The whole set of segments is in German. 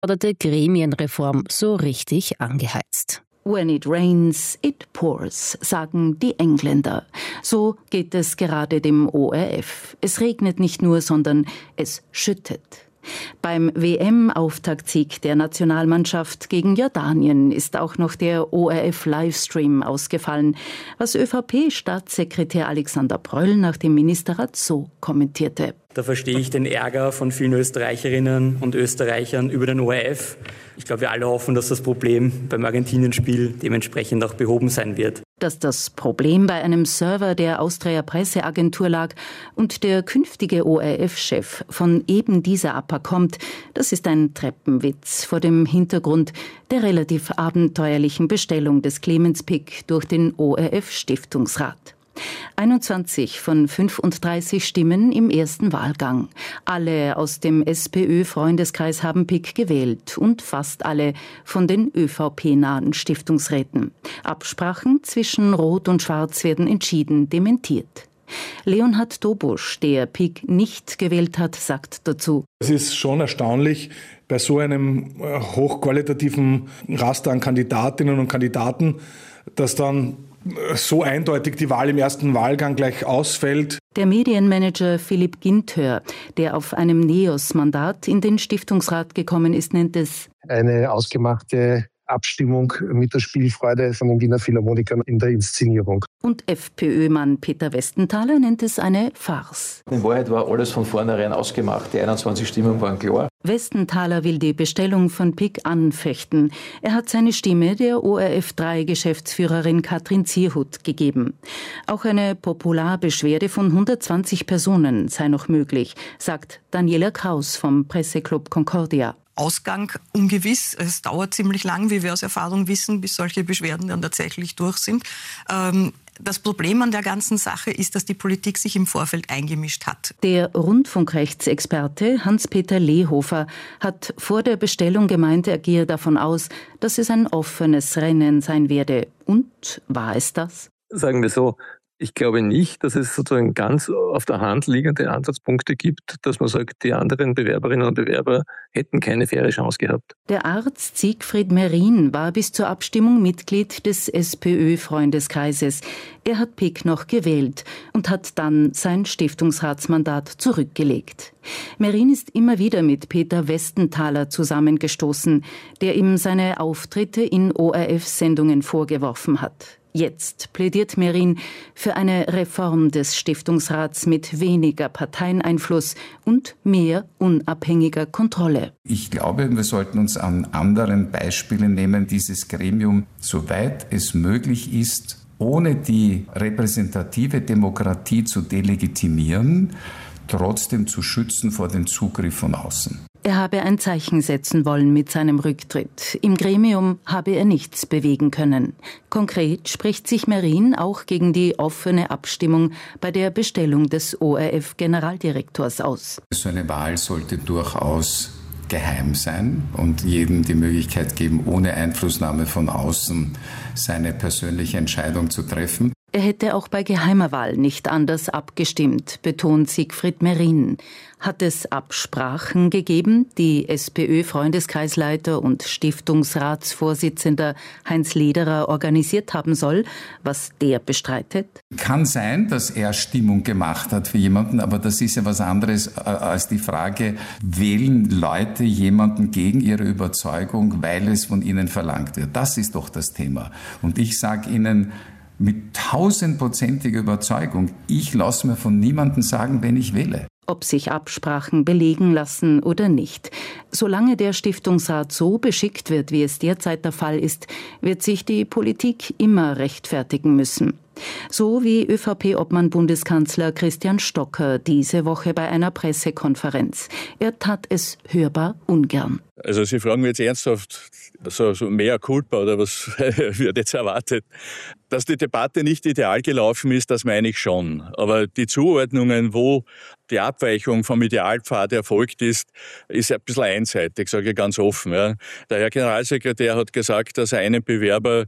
geforderte Gremienreform so richtig angeheizt. When it rains, it pours, sagen die Engländer. So geht es gerade dem ORF. Es regnet nicht nur, sondern es schüttet. Beim WM-Auftaktsieg der Nationalmannschaft gegen Jordanien ist auch noch der ORF-Livestream ausgefallen, was ÖVP-Staatssekretär Alexander Pröll nach dem Ministerrat so kommentierte. Da verstehe ich den Ärger von vielen Österreicherinnen und Österreichern über den ORF. Ich glaube, wir alle hoffen, dass das Problem beim Argentinien-Spiel dementsprechend auch behoben sein wird. Dass das Problem bei einem Server der Austria Presseagentur lag und der künftige ORF-Chef von eben dieser APA kommt, das ist ein Treppenwitz vor dem Hintergrund der relativ abenteuerlichen Bestellung des Clemens Pick durch den ORF-Stiftungsrat. 21 von 35 Stimmen im ersten Wahlgang. Alle aus dem SPÖ-Freundeskreis haben Pick gewählt und fast alle von den ÖVP-nahen Stiftungsräten. Absprachen zwischen Rot und Schwarz werden entschieden dementiert. Leonhard Dobusch, der Pick nicht gewählt hat, sagt dazu: Es ist schon erstaunlich, bei so einem hochqualitativen Raster an Kandidatinnen und Kandidaten, dass dann so eindeutig die Wahl im ersten Wahlgang gleich ausfällt. Der Medienmanager Philipp Ginthör, der auf einem NEOS-Mandat in den Stiftungsrat gekommen ist, nennt es eine ausgemachte Abstimmung mit der Spielfreude von den Wiener Philharmonikern in der Inszenierung. Und FPÖ-Mann Peter Westenthaler nennt es eine Farce. In Wahrheit war alles von vornherein ausgemacht. Die 21 Stimmen waren klar. Westenthaler will die Bestellung von Pick anfechten. Er hat seine Stimme der ORF3-Geschäftsführerin Katrin Zierhut gegeben. Auch eine Popularbeschwerde von 120 Personen sei noch möglich, sagt Daniela Kraus vom Presseclub Concordia. Ausgang ungewiss. Es dauert ziemlich lang, wie wir aus Erfahrung wissen, bis solche Beschwerden dann tatsächlich durch sind. Das Problem an der ganzen Sache ist, dass die Politik sich im Vorfeld eingemischt hat. Der Rundfunkrechtsexperte Hans-Peter Lehofer hat vor der Bestellung gemeint, er gehe davon aus, dass es ein offenes Rennen sein werde. Und war es das? Sagen wir so, ich glaube nicht, dass es sozusagen ganz auf der Hand liegende Ansatzpunkte gibt, dass man sagt, die anderen Bewerberinnen und Bewerber hätten keine faire Chance gehabt. Der Arzt Siegfried Merin war bis zur Abstimmung Mitglied des SPÖ-Freundeskreises. Er hat Pick noch gewählt und hat dann sein Stiftungsratsmandat zurückgelegt. Merin ist immer wieder mit Peter Westenthaler zusammengestoßen, der ihm seine Auftritte in ORF-Sendungen vorgeworfen hat. Jetzt plädiert Merin für eine Reform des Stiftungsrats mit weniger Parteieneinfluss und mehr unabhängiger Kontrolle. Ich glaube, wir sollten uns an anderen Beispielen nehmen, dieses Gremium, soweit es möglich ist, ohne die repräsentative Demokratie zu delegitimieren, trotzdem zu schützen vor dem Zugriff von außen. Er habe ein Zeichen setzen wollen mit seinem Rücktritt. Im Gremium habe er nichts bewegen können. Konkret spricht sich Merin auch gegen die offene Abstimmung bei der Bestellung des ORF-Generaldirektors aus. So eine Wahl sollte durchaus geheim sein und jedem die Möglichkeit geben, ohne Einflussnahme von außen seine persönliche Entscheidung zu treffen. Er hätte auch bei geheimer Wahl nicht anders abgestimmt, betont Siegfried Merin. Hat es Absprachen gegeben, die SPÖ-Freundeskreisleiter und Stiftungsratsvorsitzender Heinz Lederer organisiert haben soll, was der bestreitet? Kann sein, dass er Stimmung gemacht hat für jemanden, aber das ist ja was anderes als die Frage, wählen Leute jemanden gegen ihre Überzeugung, weil es von ihnen verlangt wird. Das ist doch das Thema. Und ich sage Ihnen, mit 1000%iger Überzeugung, ich lasse mir von niemandem sagen, wen ich wähle. Ob sich Absprachen belegen lassen oder nicht. Solange der Stiftungsrat so beschickt wird, wie es derzeit der Fall ist, wird sich die Politik immer rechtfertigen müssen. So wie ÖVP-Obmann-Bundeskanzler Christian Stocker diese Woche bei einer Pressekonferenz. Er tat es hörbar ungern. Also Sie fragen mich jetzt ernsthaft, so mehr Culpa oder was wird jetzt erwartet? Dass die Debatte nicht ideal gelaufen ist, das meine ich schon. Aber die Zuordnungen, wo die Abweichung vom Idealpfad erfolgt ist ein bisschen einseitig, sage ich ganz offen. Ja. Der Herr Generalsekretär hat gesagt, dass er einen Bewerber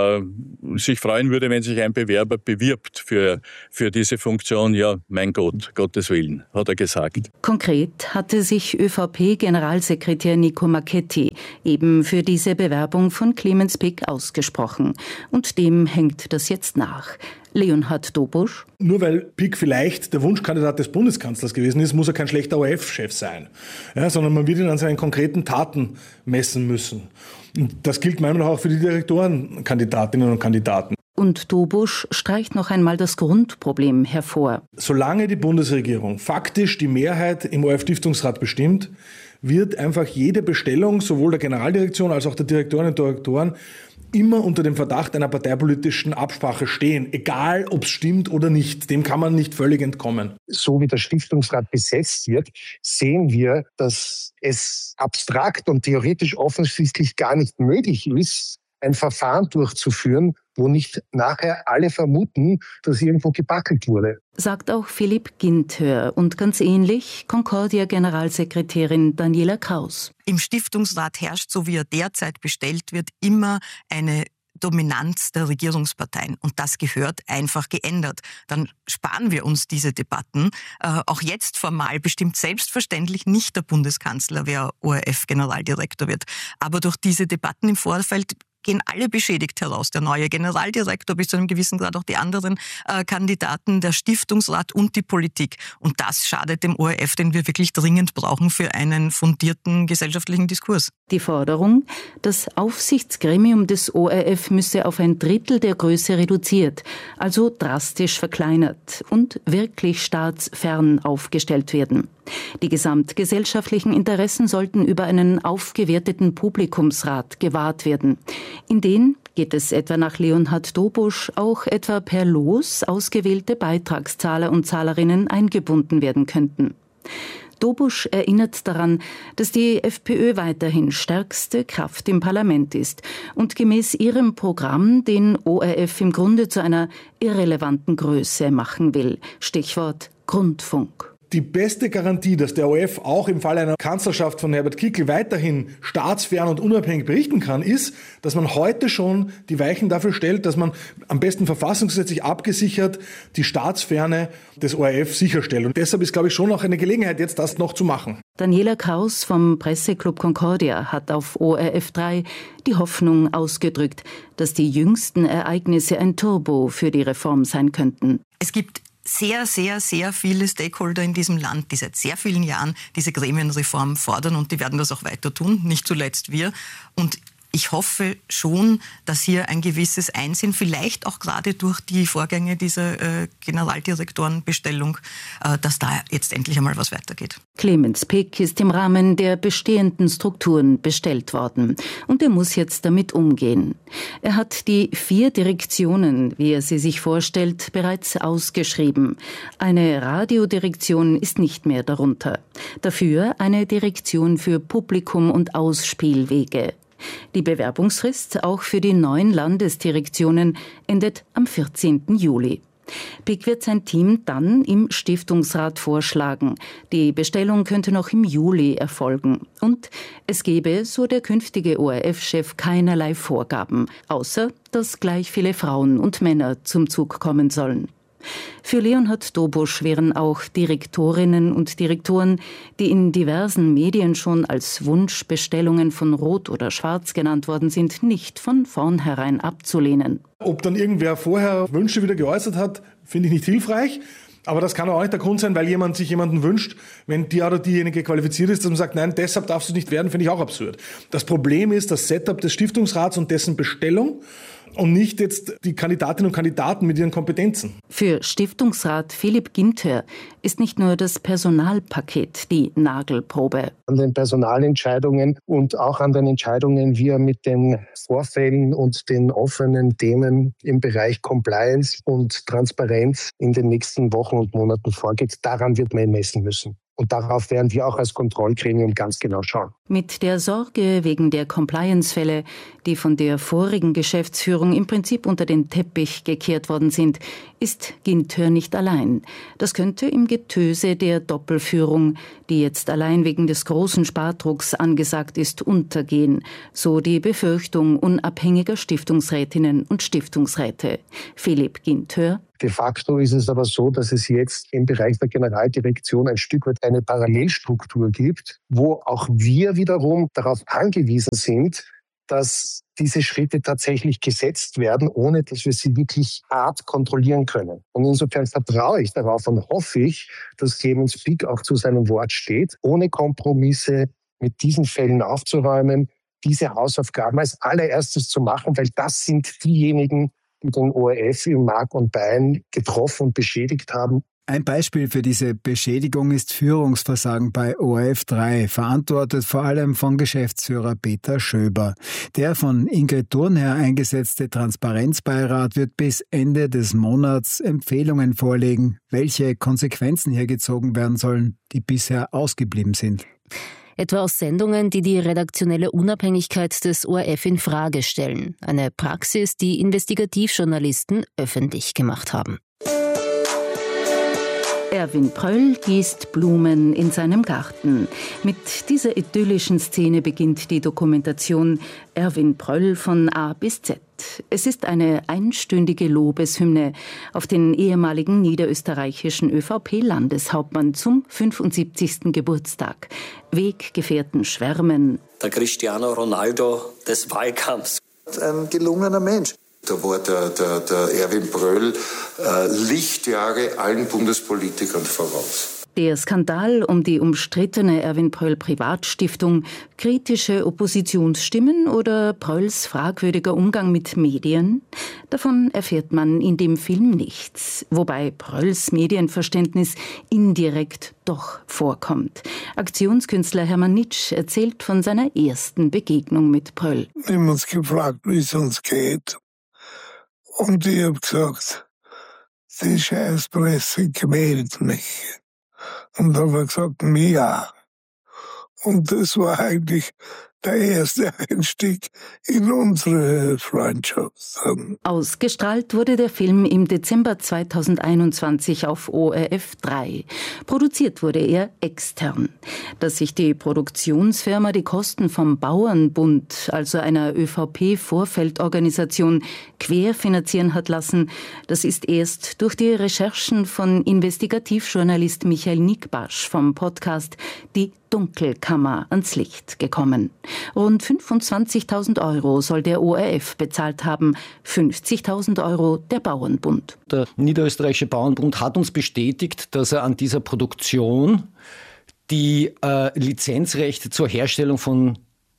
sich freuen würde, wenn sich ein Bewerber bewirbt für diese Funktion. Ja, mein Gott, Gottes Willen, hat er gesagt. Konkret hatte sich ÖVP-Generalsekretär Nico Marchetti eben für diese Bewerbung von Clemens Pick ausgesprochen. Und dem hängt das jetzt nach. Leonhard Dobusch. Nur weil Pick vielleicht der Wunschkandidat des Bundeskanzlers gewesen ist, muss er kein schlechter ORF-Chef sein. Ja, sondern man wird ihn an seinen konkreten Taten messen müssen. Und das gilt meiner Meinung nach auch für die Direktorenkandidatinnen und Kandidaten. Und Dobusch streicht noch einmal das Grundproblem hervor. Solange die Bundesregierung faktisch die Mehrheit im ORF-Stiftungsrat bestimmt, wird einfach jede Bestellung sowohl der Generaldirektion als auch der Direktorinnen und Direktoren immer unter dem Verdacht einer parteipolitischen Absprache stehen, egal ob es stimmt oder nicht. Dem kann man nicht völlig entkommen. So wie der Stiftungsrat besetzt wird, sehen wir, dass es abstrakt und theoretisch offensichtlich gar nicht möglich ist, ein Verfahren durchzuführen, wo nicht nachher alle vermuten, dass irgendwo gebackelt wurde. Sagt auch Philipp Ginthör und ganz ähnlich Concordia-Generalsekretärin Daniela Kraus. Im Stiftungsrat herrscht, so wie er derzeit bestellt wird, immer eine Dominanz der Regierungsparteien. Und das gehört einfach geändert. Dann sparen wir uns diese Debatten. Auch jetzt formal bestimmt selbstverständlich nicht der Bundeskanzler, wer ORF-Generaldirektor wird. Aber durch diese Debatten im Vorfeld gehen alle beschädigt heraus. Der neue Generaldirektor, bis zu einem gewissen Grad auch die anderen Kandidaten, der Stiftungsrat und die Politik. Und das schadet dem ORF, den wir wirklich dringend brauchen für einen fundierten gesellschaftlichen Diskurs. Die Forderung, das Aufsichtsgremium des ORF müsse auf 1/3 der Größe reduziert, also drastisch verkleinert und wirklich staatsfern aufgestellt werden. Die gesamtgesellschaftlichen Interessen sollten über einen aufgewerteten Publikumsrat gewahrt werden. In den, geht es etwa nach Leonhard Dobusch, auch etwa per Los ausgewählte Beitragszahler und Zahlerinnen eingebunden werden könnten. Dobusch erinnert daran, dass die FPÖ weiterhin stärkste Kraft im Parlament ist und gemäß ihrem Programm den ORF im Grunde zu einer irrelevanten Größe machen will. Stichwort Grundfunk. Die beste Garantie, dass der ORF auch im Fall einer Kanzlerschaft von Herbert Kickl weiterhin staatsfern und unabhängig berichten kann, ist, dass man heute schon die Weichen dafür stellt, dass man am besten verfassungsgesetzlich abgesichert die Staatsferne des ORF sicherstellt. Und deshalb ist, glaube ich, schon auch eine Gelegenheit, jetzt das noch zu machen. Daniela Kraus vom Presseclub Concordia hat auf ORF 3 die Hoffnung ausgedrückt, dass die jüngsten Ereignisse ein Turbo für die Reform sein könnten. Es gibt sehr, sehr, sehr viele Stakeholder in diesem Land, die seit sehr vielen Jahren diese Gremienreform fordern und die werden das auch weiter tun, nicht zuletzt wir. Und ich hoffe schon, dass hier ein gewisses Einsehen, vielleicht auch gerade durch die Vorgänge dieser Generaldirektorenbestellung, dass da jetzt endlich einmal was weitergeht. Clemens Pick ist im Rahmen der bestehenden Strukturen bestellt worden und er muss jetzt damit umgehen. Er hat die 4 Direktionen, wie er sie sich vorstellt, bereits ausgeschrieben. Eine Radiodirektion ist nicht mehr darunter. Dafür eine Direktion für Publikum und Ausspielwege. Die Bewerbungsfrist auch für die 9 Landesdirektionen endet am 14. Juli. Pick wird sein Team dann im Stiftungsrat vorschlagen. Die Bestellung könnte noch im Juli erfolgen. Und es gebe, so der künftige ORF-Chef, keinerlei Vorgaben, außer dass gleich viele Frauen und Männer zum Zug kommen sollen. Für Leonhard Dobusch wären auch Direktorinnen und Direktoren, die in diversen Medien schon als Wunschbestellungen von Rot oder Schwarz genannt worden sind, nicht von vornherein abzulehnen. Ob dann irgendwer vorher Wünsche wieder geäußert hat, finde ich nicht hilfreich. Aber das kann auch nicht der Grund sein, weil jemand sich jemanden wünscht, wenn die oder diejenige qualifiziert ist, dass man sagt, nein, deshalb darfst du nicht werden, finde ich auch absurd. Das Problem ist das Setup des Stiftungsrats und dessen Bestellung und nicht jetzt die Kandidatinnen und Kandidaten mit ihren Kompetenzen. Für Stiftungsrat Philipp Ginthör ist nicht nur das Personalpaket die Nagelprobe. An den Personalentscheidungen und auch an den Entscheidungen, wie er mit den Vorfällen und den offenen Themen im Bereich Compliance und Transparenz in den nächsten Wochen und Monaten vorgeht, daran wird man ihn messen müssen. Und darauf werden wir auch als Kontrollgremium ganz genau schauen. Mit der Sorge wegen der Compliance-Fälle, die von der vorigen Geschäftsführung im Prinzip unter den Teppich gekehrt worden sind, ist Ginter nicht allein. Das könnte im Getöse der Doppelführung, die jetzt allein wegen des großen Spardrucks angesagt ist, untergehen, so die Befürchtung unabhängiger Stiftungsrätinnen und Stiftungsräte. Philipp Ginter: De facto ist es aber so, dass es jetzt im Bereich der Generaldirektion ein Stück weit eine Parallelstruktur gibt, wo auch wir wiederum darauf angewiesen sind, dass diese Schritte tatsächlich gesetzt werden, ohne dass wir sie wirklich hart kontrollieren können. Und insofern vertraue ich darauf und hoffe ich, dass Clemens Pick auch zu seinem Wort steht, ohne Kompromisse mit diesen Fällen aufzuräumen, diese Hausaufgaben als allererstes zu machen, weil das sind diejenigen, die den ORF im Mark und Bein getroffen und beschädigt haben. Ein Beispiel für diese Beschädigung ist Führungsversagen bei ORF 3, verantwortet vor allem von Geschäftsführer Peter Schöber. Der von Ingrid Thurnherr eingesetzte Transparenzbeirat wird bis Ende des Monats Empfehlungen vorlegen, welche Konsequenzen hier gezogen werden sollen, die bisher ausgeblieben sind. Etwa aus Sendungen, die die redaktionelle Unabhängigkeit des ORF in Frage stellen. Eine Praxis, die Investigativjournalisten öffentlich gemacht haben. Erwin Pröll gießt Blumen in seinem Garten. Mit dieser idyllischen Szene beginnt die Dokumentation Erwin Pröll von A bis Z. Es ist eine einstündige Lobeshymne auf den ehemaligen niederösterreichischen ÖVP-Landeshauptmann zum 75. Geburtstag. Weggefährten schwärmen. Der Cristiano Ronaldo des Wahlkampfs. Ein gelungener Mensch. Da war der Erwin Pröll Lichtjahre allen Bundespolitikern voraus. Der Skandal um die umstrittene Erwin Pröll Privatstiftung, kritische Oppositionsstimmen oder Prölls fragwürdiger Umgang mit Medien? Davon erfährt man in dem Film nichts, wobei Prölls Medienverständnis indirekt doch vorkommt. Aktionskünstler Hermann Nitsch erzählt von seiner ersten Begegnung mit Pröll. Wir haben uns gefragt, wie es uns geht. Und ich habe gesagt, die Scheißpresse quält mich. Und dann habe ich gesagt, ja. Und das war eigentlich der erste Einstieg in unsere Freundschaft. Ausgestrahlt wurde der Film im Dezember 2021 auf ORF 3. Produziert wurde er extern. Dass sich die Produktionsfirma die Kosten vom Bauernbund, also einer ÖVP-Vorfeldorganisation, querfinanzieren hat lassen, das ist erst durch die Recherchen von Investigativjournalist Michael Nickbasch vom Podcast Die Dunkelkammer ans Licht gekommen. Rund 25.000 € soll der ORF bezahlt haben, 50.000 € der Bauernbund. Der Niederösterreichische Bauernbund hat uns bestätigt, dass er an dieser Produktion die Lizenzrechte zur Herstellung von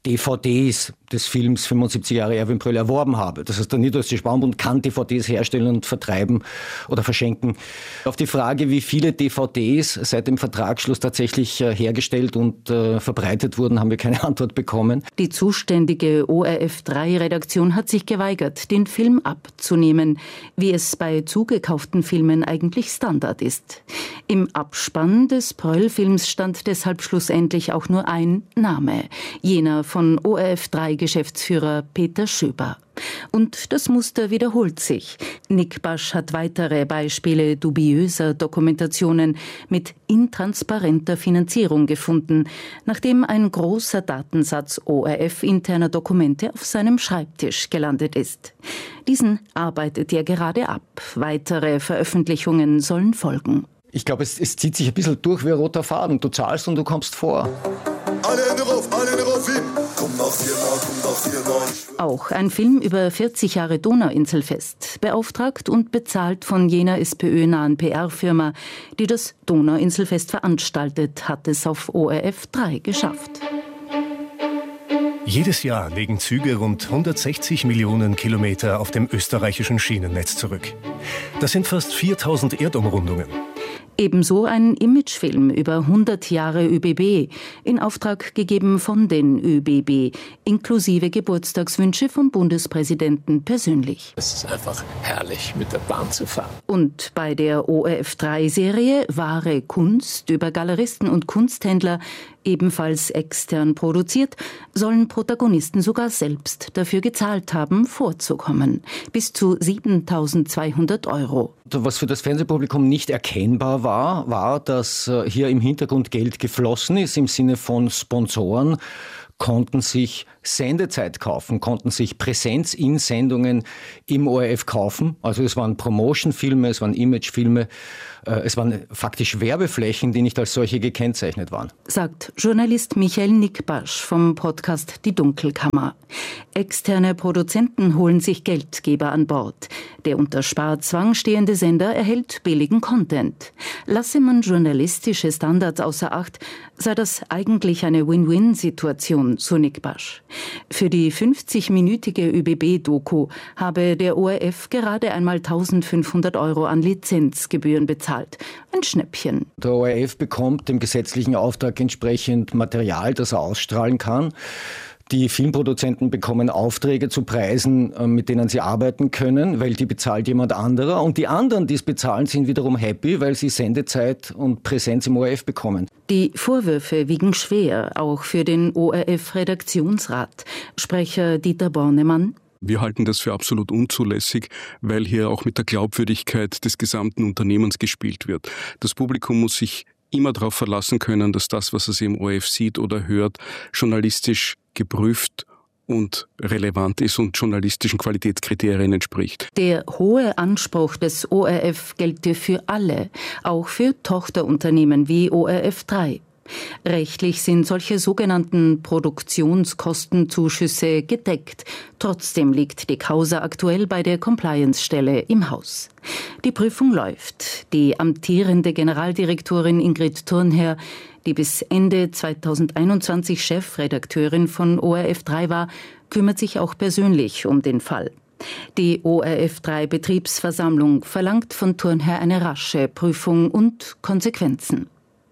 DVDs des Films 75 Jahre Erwin Pröll erworben habe. Das heißt, der Niederösterreichische Bauernbund kann DVDs herstellen und vertreiben oder verschenken. Auf die Frage, wie viele DVDs seit dem Vertragsschluss tatsächlich hergestellt und verbreitet wurden, haben wir keine Antwort bekommen. Die zuständige ORF3-Redaktion hat sich geweigert, den Film abzunehmen, wie es bei zugekauften Filmen eigentlich Standard ist. Im Abspann des Pröll-Films stand deshalb schlussendlich auch nur ein Name, jener von ORF3-Geschäftsführer Peter Schöber. Und das Muster wiederholt sich. Nickbasch hat weitere Beispiele dubiöser Dokumentationen mit intransparenter Finanzierung gefunden, nachdem ein großer Datensatz ORF-interner Dokumente auf seinem Schreibtisch gelandet ist. Diesen arbeitet er gerade ab. Weitere Veröffentlichungen sollen folgen. Ich glaube, es zieht sich ein bisschen durch wie ein roter Faden. Du zahlst und du kommst vor. Alle Hände rauf, hin. Komm nach dir nach. Auch ein Film über 40 Jahre Donauinselfest, beauftragt und bezahlt von jener SPÖ-nahen PR-Firma, die das Donauinselfest veranstaltet, hat es auf ORF 3 geschafft. Jedes Jahr legen Züge rund 160 Millionen Kilometer auf dem österreichischen Schienennetz zurück. Das sind fast 4000 Erdumrundungen. Ebenso ein Imagefilm über 100 Jahre ÖBB, in Auftrag gegeben von den ÖBB, inklusive Geburtstagswünsche vom Bundespräsidenten persönlich. Es ist einfach herrlich, mit der Bahn zu fahren. Und bei der ORF3-Serie Wahre Kunst über Galeristen und Kunsthändler, ebenfalls extern produziert, sollen Protagonisten sogar selbst dafür gezahlt haben, vorzukommen. Bis zu 7.200 €. Was für das Fernsehpublikum nicht erkennbar war, dass hier im Hintergrund Geld geflossen ist, im Sinne von Sponsoren konnten sich Sendezeit kaufen, konnten sich Präsenz in Sendungen im ORF kaufen. Also es waren Promotion-Filme, es waren Imagefilme, es waren faktisch Werbeflächen, die nicht als solche gekennzeichnet waren. Sagt Journalist Michael Nickbasch vom Podcast Die Dunkelkammer. Externe Produzenten holen sich Geldgeber an Bord. Der unter Sparzwang stehende Sender erhält billigen Content. Lasse man journalistische Standards außer Acht, sei das eigentlich eine Win-Win-Situation, so Nickbasch. Für die 50-minütige ÖBB-Doku habe der ORF gerade einmal 1.500 € an Lizenzgebühren bezahlt. Ein Schnäppchen. Der ORF bekommt dem gesetzlichen Auftrag entsprechend Material, das er ausstrahlen kann. Die Filmproduzenten bekommen Aufträge zu Preisen, mit denen sie arbeiten können, weil die bezahlt jemand anderer. Und die anderen, die es bezahlen, sind wiederum happy, weil sie Sendezeit und Präsenz im ORF bekommen. Die Vorwürfe wiegen schwer, auch für den ORF-Redaktionsrat. Sprecher Dieter Bornemann. Wir halten das für absolut unzulässig, weil hier auch mit der Glaubwürdigkeit des gesamten Unternehmens gespielt wird. Das Publikum muss sich immer darauf verlassen können, dass das, was es im ORF sieht oder hört, journalistisch geprüft und relevant ist und journalistischen Qualitätskriterien entspricht. Der hohe Anspruch des ORF gelte für alle, auch für Tochterunternehmen wie ORF3. Rechtlich sind solche sogenannten Produktionskostenzuschüsse gedeckt. Trotzdem liegt die Causa aktuell bei der Compliance-Stelle im Haus. Die Prüfung läuft. Die amtierende Generaldirektorin Ingrid Thurnherr, die bis Ende 2021 Chefredakteurin von ORF3 war, kümmert sich auch persönlich um den Fall. Die ORF3-Betriebsversammlung verlangt von Thurnherr eine rasche Prüfung und Konsequenzen.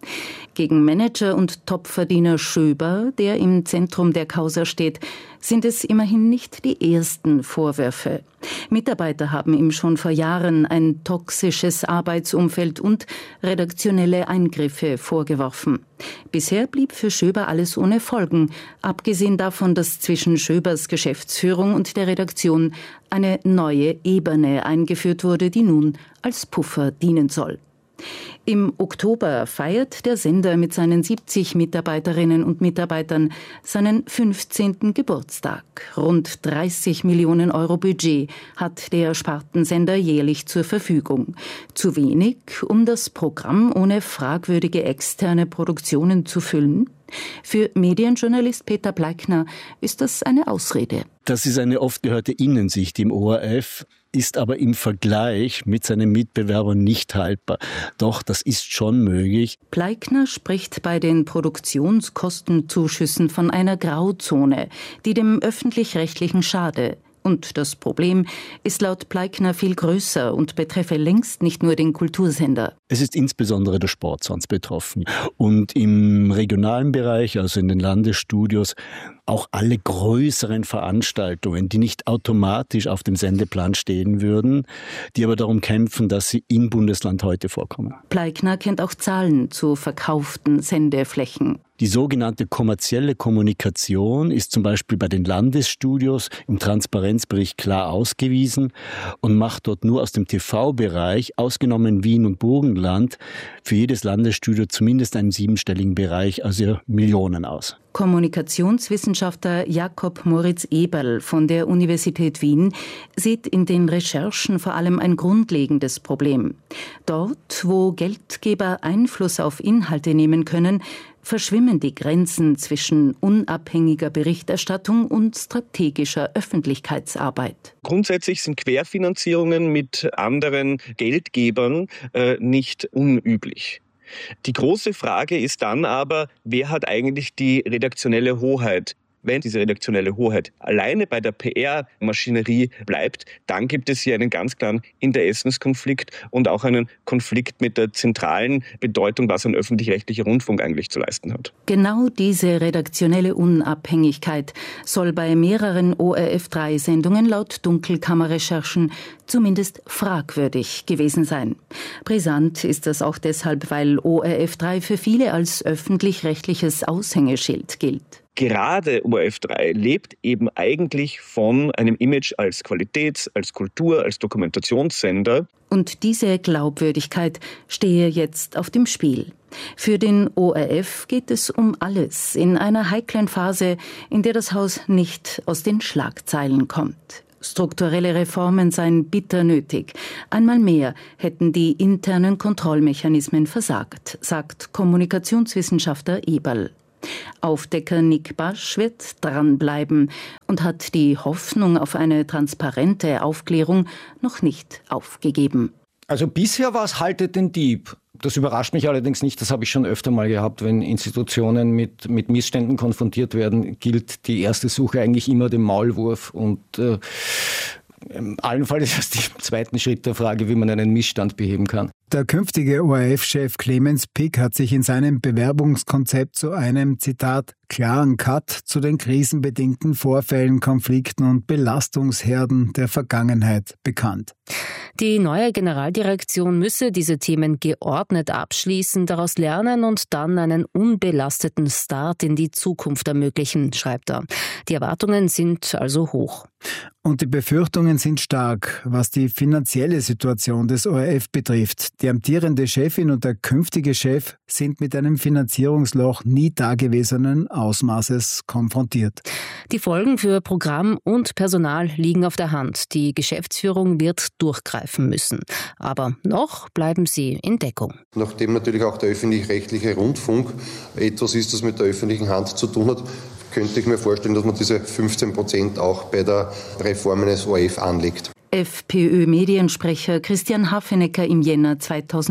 Gegen Manager und Topverdiener Schöber, der im Zentrum der Causa steht, sind es immerhin nicht die ersten Vorwürfe. Mitarbeiter haben ihm schon vor Jahren ein toxisches Arbeitsumfeld und redaktionelle Eingriffe vorgeworfen. Bisher blieb für Schöber alles ohne Folgen, abgesehen davon, dass zwischen Schöbers Geschäftsführung und der Redaktion eine neue Ebene eingeführt wurde, die nun als Puffer dienen soll. Im Oktober feiert der Sender mit seinen 70 Mitarbeiterinnen und Mitarbeitern seinen 15. Geburtstag. Rund 30 Millionen € Budget hat der Spartensender jährlich zur Verfügung. Zu wenig, um das Programm ohne fragwürdige externe Produktionen zu füllen? Für Medienjournalist Peter Pleikner ist das eine Ausrede. Das ist eine oft gehörte Innensicht im ORF, ist aber im Vergleich mit seinen Mitbewerbern nicht haltbar. Doch, das ist schon möglich. Pleikner spricht bei den Produktionskostenzuschüssen von einer Grauzone, die dem Öffentlich-Rechtlichen schade. Und das Problem ist laut Pleikner viel größer und betreffe längst nicht nur den Kultursender. Es ist insbesondere der Sport sonst betroffen. Und im regionalen Bereich, also in den Landesstudios, auch alle größeren Veranstaltungen, die nicht automatisch auf dem Sendeplan stehen würden, die aber darum kämpfen, dass sie im Bundesland heute vorkommen. Pleikner kennt auch Zahlen zu verkauften Sendeflächen. Die sogenannte kommerzielle Kommunikation ist zum Beispiel bei den Landesstudios im Transparenzbericht klar ausgewiesen und macht dort nur aus dem TV-Bereich, ausgenommen Wien und Burgenland, für jedes Landesstudio zumindest einen 7-stelligen Bereich, also Millionen aus. Kommunikationswissenschaftler Jakob Moritz Eberl von der Universität Wien sieht in den Recherchen vor allem ein grundlegendes Problem. Dort, wo Geldgeber Einfluss auf Inhalte nehmen können, verschwimmen die Grenzen zwischen unabhängiger Berichterstattung und strategischer Öffentlichkeitsarbeit. Grundsätzlich sind Querfinanzierungen mit anderen Geldgebern nicht unüblich. Die große Frage ist dann aber, wer hat eigentlich die redaktionelle Hoheit? Wenn diese redaktionelle Hoheit alleine bei der PR-Maschinerie bleibt, dann gibt es hier einen ganz klaren Interessenskonflikt und auch einen Konflikt mit der zentralen Bedeutung, was ein öffentlich-rechtlicher Rundfunk eigentlich zu leisten hat. Genau diese redaktionelle Unabhängigkeit soll bei mehreren ORF3-Sendungen laut Dunkelkammerrecherchen zumindest fragwürdig gewesen sein. Brisant ist das auch deshalb, weil ORF3 für viele als öffentlich-rechtliches Aushängeschild gilt. Gerade ORF3 lebt eben eigentlich von einem Image als Qualitäts-, als Kultur-, als Dokumentationssender. Und diese Glaubwürdigkeit stehe jetzt auf dem Spiel. Für den ORF geht es um alles in einer heiklen Phase, in der das Haus nicht aus den Schlagzeilen kommt. Strukturelle Reformen seien bitter nötig. Einmal mehr hätten die internen Kontrollmechanismen versagt, sagt Kommunikationswissenschaftler Eberl. Aufdecker Nick Basch wird dranbleiben und hat die Hoffnung auf eine transparente Aufklärung noch nicht aufgegeben. Also bisher war es haltet den Dieb. Das überrascht mich allerdings nicht, das habe ich schon öfter mal gehabt, wenn Institutionen mit Missständen konfrontiert werden, gilt die erste Suche eigentlich immer dem Maulwurf und allenfalls erst im zweiten Schritt der Frage, wie man einen Missstand beheben kann. Der künftige ORF-Chef Clemens Pick hat sich in seinem Bewerbungskonzept zu einem, Zitat, klaren Cut zu den krisenbedingten Vorfällen, Konflikten und Belastungsherden der Vergangenheit bekannt. Die neue Generaldirektion müsse diese Themen geordnet abschließen, daraus lernen und dann einen unbelasteten Start in die Zukunft ermöglichen, schreibt er. Die Erwartungen sind also hoch. Und die Befürchtungen sind stark, was die finanzielle Situation des ORF betrifft. Die amtierende Chefin und der künftige Chef sind mit einem Finanzierungsloch nie dagewesenen Ausmaßes konfrontiert. Die Folgen für Programm und Personal liegen auf der Hand. Die Geschäftsführung wird durchgreifen müssen. Aber noch bleiben sie in Deckung. Nachdem natürlich auch der öffentlich-rechtliche Rundfunk etwas ist, das mit der öffentlichen Hand zu tun hat, könnte ich mir vorstellen, dass man diese 15% auch bei der Reform eines ORF anlegt. FPÖ-Mediensprecher Christian Hafenecker im Jänner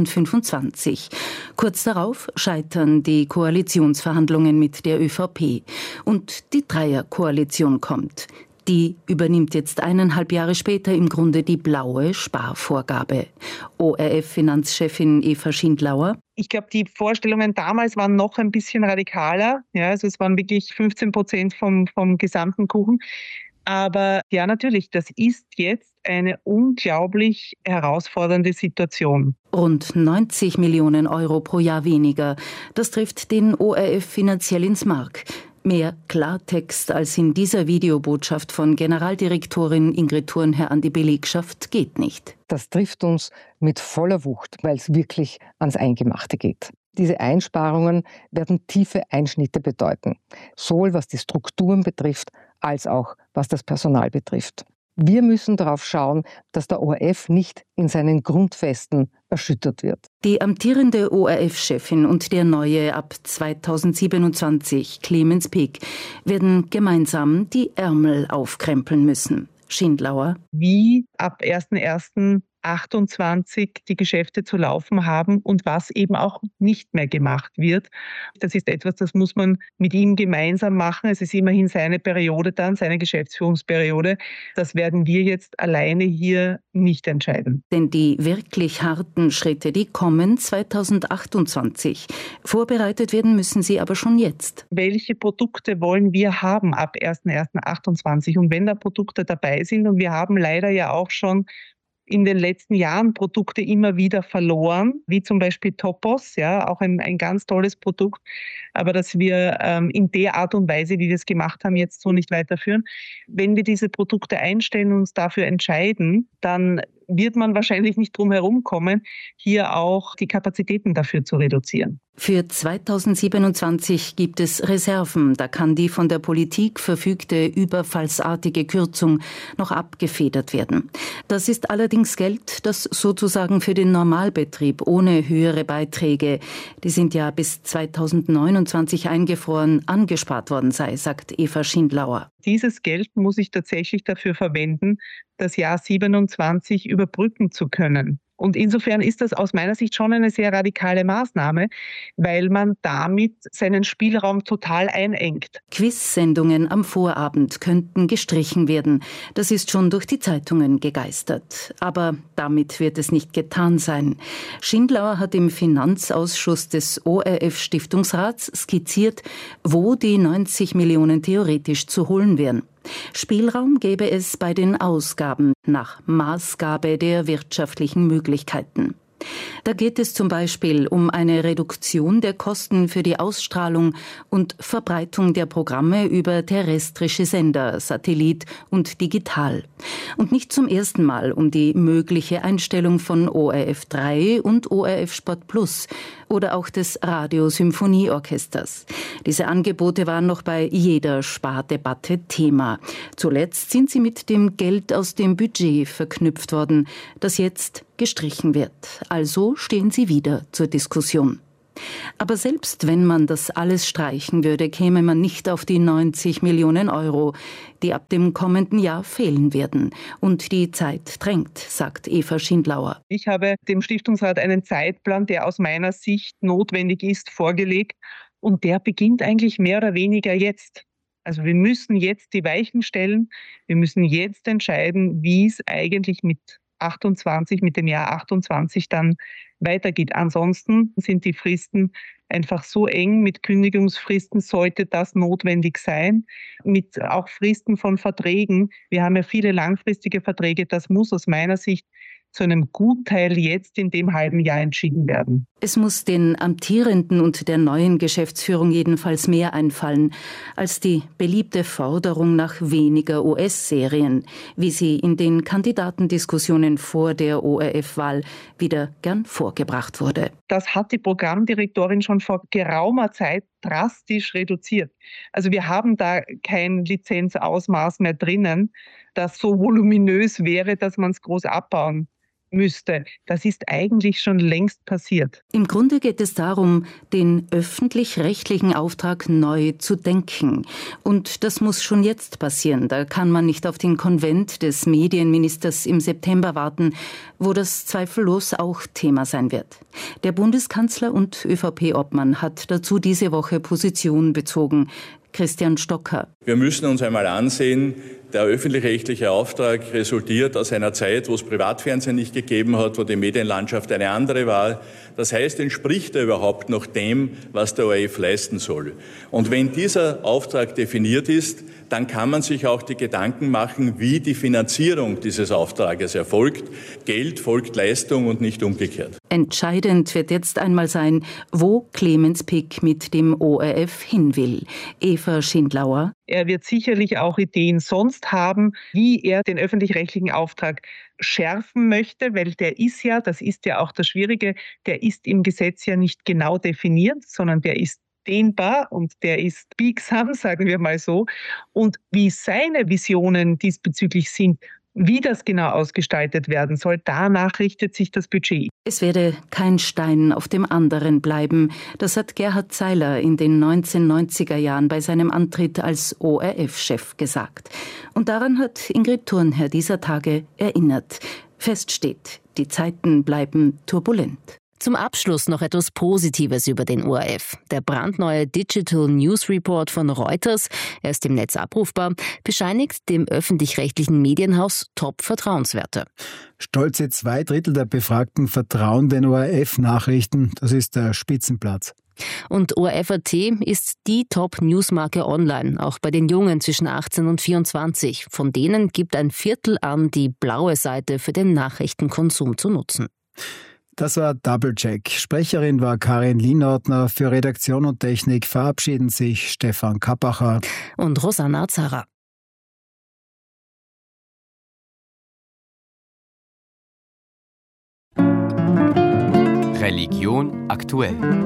2025. Kurz darauf scheitern die Koalitionsverhandlungen mit der ÖVP. Und die Dreierkoalition kommt. Die übernimmt jetzt 1,5 Jahre später im Grunde die blaue Sparvorgabe. ORF-Finanzchefin Eva Schindlauer. Ich glaube, die Vorstellungen damals waren noch ein bisschen radikaler. Ja, also es waren wirklich 15% vom gesamten Kuchen. Aber ja, natürlich, das ist jetzt eine unglaublich herausfordernde Situation. Rund 90 Millionen Euro pro Jahr weniger. Das trifft den ORF finanziell ins Mark. Mehr Klartext als in dieser Videobotschaft von Generaldirektorin Ingrid Thurnherr an die Belegschaft geht nicht. Das trifft uns mit voller Wucht, weil es wirklich ans Eingemachte geht. Diese Einsparungen werden tiefe Einschnitte bedeuten, sowohl was die Strukturen betrifft, als auch was das Personal betrifft. Wir müssen darauf schauen, dass der ORF nicht in seinen Grundfesten erschüttert wird. Die amtierende ORF-Chefin und der neue ab 2027, Clemens Pick, werden gemeinsam die Ärmel aufkrempeln müssen. Schindlauer. Wie ab 1.1.28 die Geschäfte zu laufen haben und was eben auch nicht mehr gemacht wird. Das ist etwas, das muss man mit ihm gemeinsam machen. Es ist immerhin seine Periode dann, seine Geschäftsführungsperiode. Das werden wir jetzt alleine hier nicht entscheiden. Denn die wirklich harten Schritte, die kommen 2028. Vorbereitet werden müssen sie aber schon jetzt. Welche Produkte wollen wir haben ab 1.1.28? Und wenn da Produkte dabei sind, und wir haben leider ja auch schon in den letzten Jahren Produkte immer wieder verloren, wie zum Beispiel Topos, ja, auch ein ganz tolles Produkt, aber dass wir in der Art und Weise, wie wir es gemacht haben, jetzt so nicht weiterführen. Wenn wir diese Produkte einstellen und uns dafür entscheiden, dann wird man wahrscheinlich nicht drum herum kommen, hier auch die Kapazitäten dafür zu reduzieren. Für 2027 gibt es Reserven. Da kann die von der Politik verfügte überfallsartige Kürzung noch abgefedert werden. Das ist allerdings Geld, das sozusagen für den Normalbetrieb ohne höhere Beiträge, die sind ja bis 2029 eingefroren, angespart worden sei, sagt Eva Schindlauer. Dieses Geld muss ich tatsächlich dafür verwenden, das Jahr 27 überbrücken zu können. Und insofern ist das aus meiner Sicht schon eine sehr radikale Maßnahme, weil man damit seinen Spielraum total einengt. Quiz-Sendungen am Vorabend könnten gestrichen werden. Das ist schon durch die Zeitungen gegeistert. Aber damit wird es nicht getan sein. Schindlauer hat im Finanzausschuss des ORF-Stiftungsrats skizziert, wo die 90 Millionen theoretisch zu holen wären. Spielraum gäbe es bei den Ausgaben nach Maßgabe der wirtschaftlichen Möglichkeiten. Da geht es zum Beispiel um eine Reduktion der Kosten für die Ausstrahlung und Verbreitung der Programme über terrestrische Sender, Satellit und digital. Und nicht zum ersten Mal um die mögliche Einstellung von ORF 3 und ORF Sport Plus oder auch des Radiosymphonieorchesters. Diese Angebote waren noch bei jeder Spardebatte Thema. Zuletzt sind sie mit dem Geld aus dem Budget verknüpft worden, das jetzt gestrichen wird. Also stehen sie wieder zur Diskussion. Aber selbst wenn man das alles streichen würde, käme man nicht auf die 90 Millionen Euro, die ab dem kommenden Jahr fehlen werden. Und die Zeit drängt, sagt Eva Schindlauer. Ich habe dem Stiftungsrat einen Zeitplan, der aus meiner Sicht notwendig ist, vorgelegt. Und der beginnt eigentlich mehr oder weniger jetzt. Also wir müssen jetzt die Weichen stellen. Wir müssen jetzt entscheiden, wie es eigentlich mit dem Jahr 28 dann weitergeht. Ansonsten sind die Fristen einfach so eng. Mit Kündigungsfristen sollte das notwendig sein. Mit auch Fristen von Verträgen. Wir haben ja viele langfristige Verträge. Das muss aus meiner Sicht zu einem Gutteil jetzt in dem halben Jahr entschieden werden. Es muss den Amtierenden und der neuen Geschäftsführung jedenfalls mehr einfallen als die beliebte Forderung nach weniger US-Serien, wie sie in den Kandidatendiskussionen vor der ORF-Wahl wieder gern vorgebracht wurde. Das hat die Programmdirektorin schon vor geraumer Zeit drastisch reduziert. Also wir haben da kein Lizenzausmaß mehr drinnen, das so voluminös wäre, dass man es groß abbauen müsste. Das ist eigentlich schon längst passiert. Im Grunde geht es darum, den öffentlich-rechtlichen Auftrag neu zu denken. Und das muss schon jetzt passieren. Da kann man nicht auf den Konvent des Medienministers im September warten, wo das zweifellos auch Thema sein wird. Der Bundeskanzler und ÖVP-Obmann hat dazu diese Woche Position bezogen. Christian Stocker. Wir müssen uns einmal ansehen, der öffentlich-rechtliche Auftrag resultiert aus einer Zeit, wo es Privatfernsehen nicht gegeben hat, wo die Medienlandschaft eine andere war. Das heißt, entspricht er überhaupt noch dem, was der ORF leisten soll? Und wenn dieser Auftrag definiert ist, dann kann man sich auch die Gedanken machen, wie die Finanzierung dieses Auftrages erfolgt. Geld folgt Leistung und nicht umgekehrt. Entscheidend wird jetzt einmal sein, wo Clemens Pick mit dem ORF hin will. Eva Schindlauer. Er wird sicherlich auch Ideen sonst haben, wie er den öffentlich-rechtlichen Auftrag schärfen möchte, weil der ist ja, das ist ja auch das Schwierige, der ist im Gesetz ja nicht genau definiert, sondern der ist dehnbar und der ist biegsam, sagen wir mal so. Und wie seine Visionen diesbezüglich sind, wie das genau ausgestaltet werden soll, danach richtet sich das Budget. Es werde kein Stein auf dem anderen bleiben. Das hat Gerhard Zeiler in den 1990er Jahren bei seinem Antritt als ORF-Chef gesagt. Und daran hat Ingrid Thurnherr dieser Tage erinnert. Fest steht, die Zeiten bleiben turbulent. Zum Abschluss noch etwas Positives über den ORF. Der brandneue Digital News Report von Reuters, er ist im Netz abrufbar, bescheinigt dem öffentlich-rechtlichen Medienhaus Top-Vertrauenswerte. Stolze 2/3 der Befragten vertrauen den ORF-Nachrichten. Das ist der Spitzenplatz. Und ORF.at ist die Top-Newsmarke online, auch bei den Jungen zwischen 18 und 24. Von denen gibt 1/4 an, die blaue Seite für den Nachrichtenkonsum zu nutzen. Das war Doublecheck. Sprecherin war Karin Lienordner. Für Redaktion und Technik verabschieden sich Stefan Kappacher und Rosanna Zara. Religion aktuell.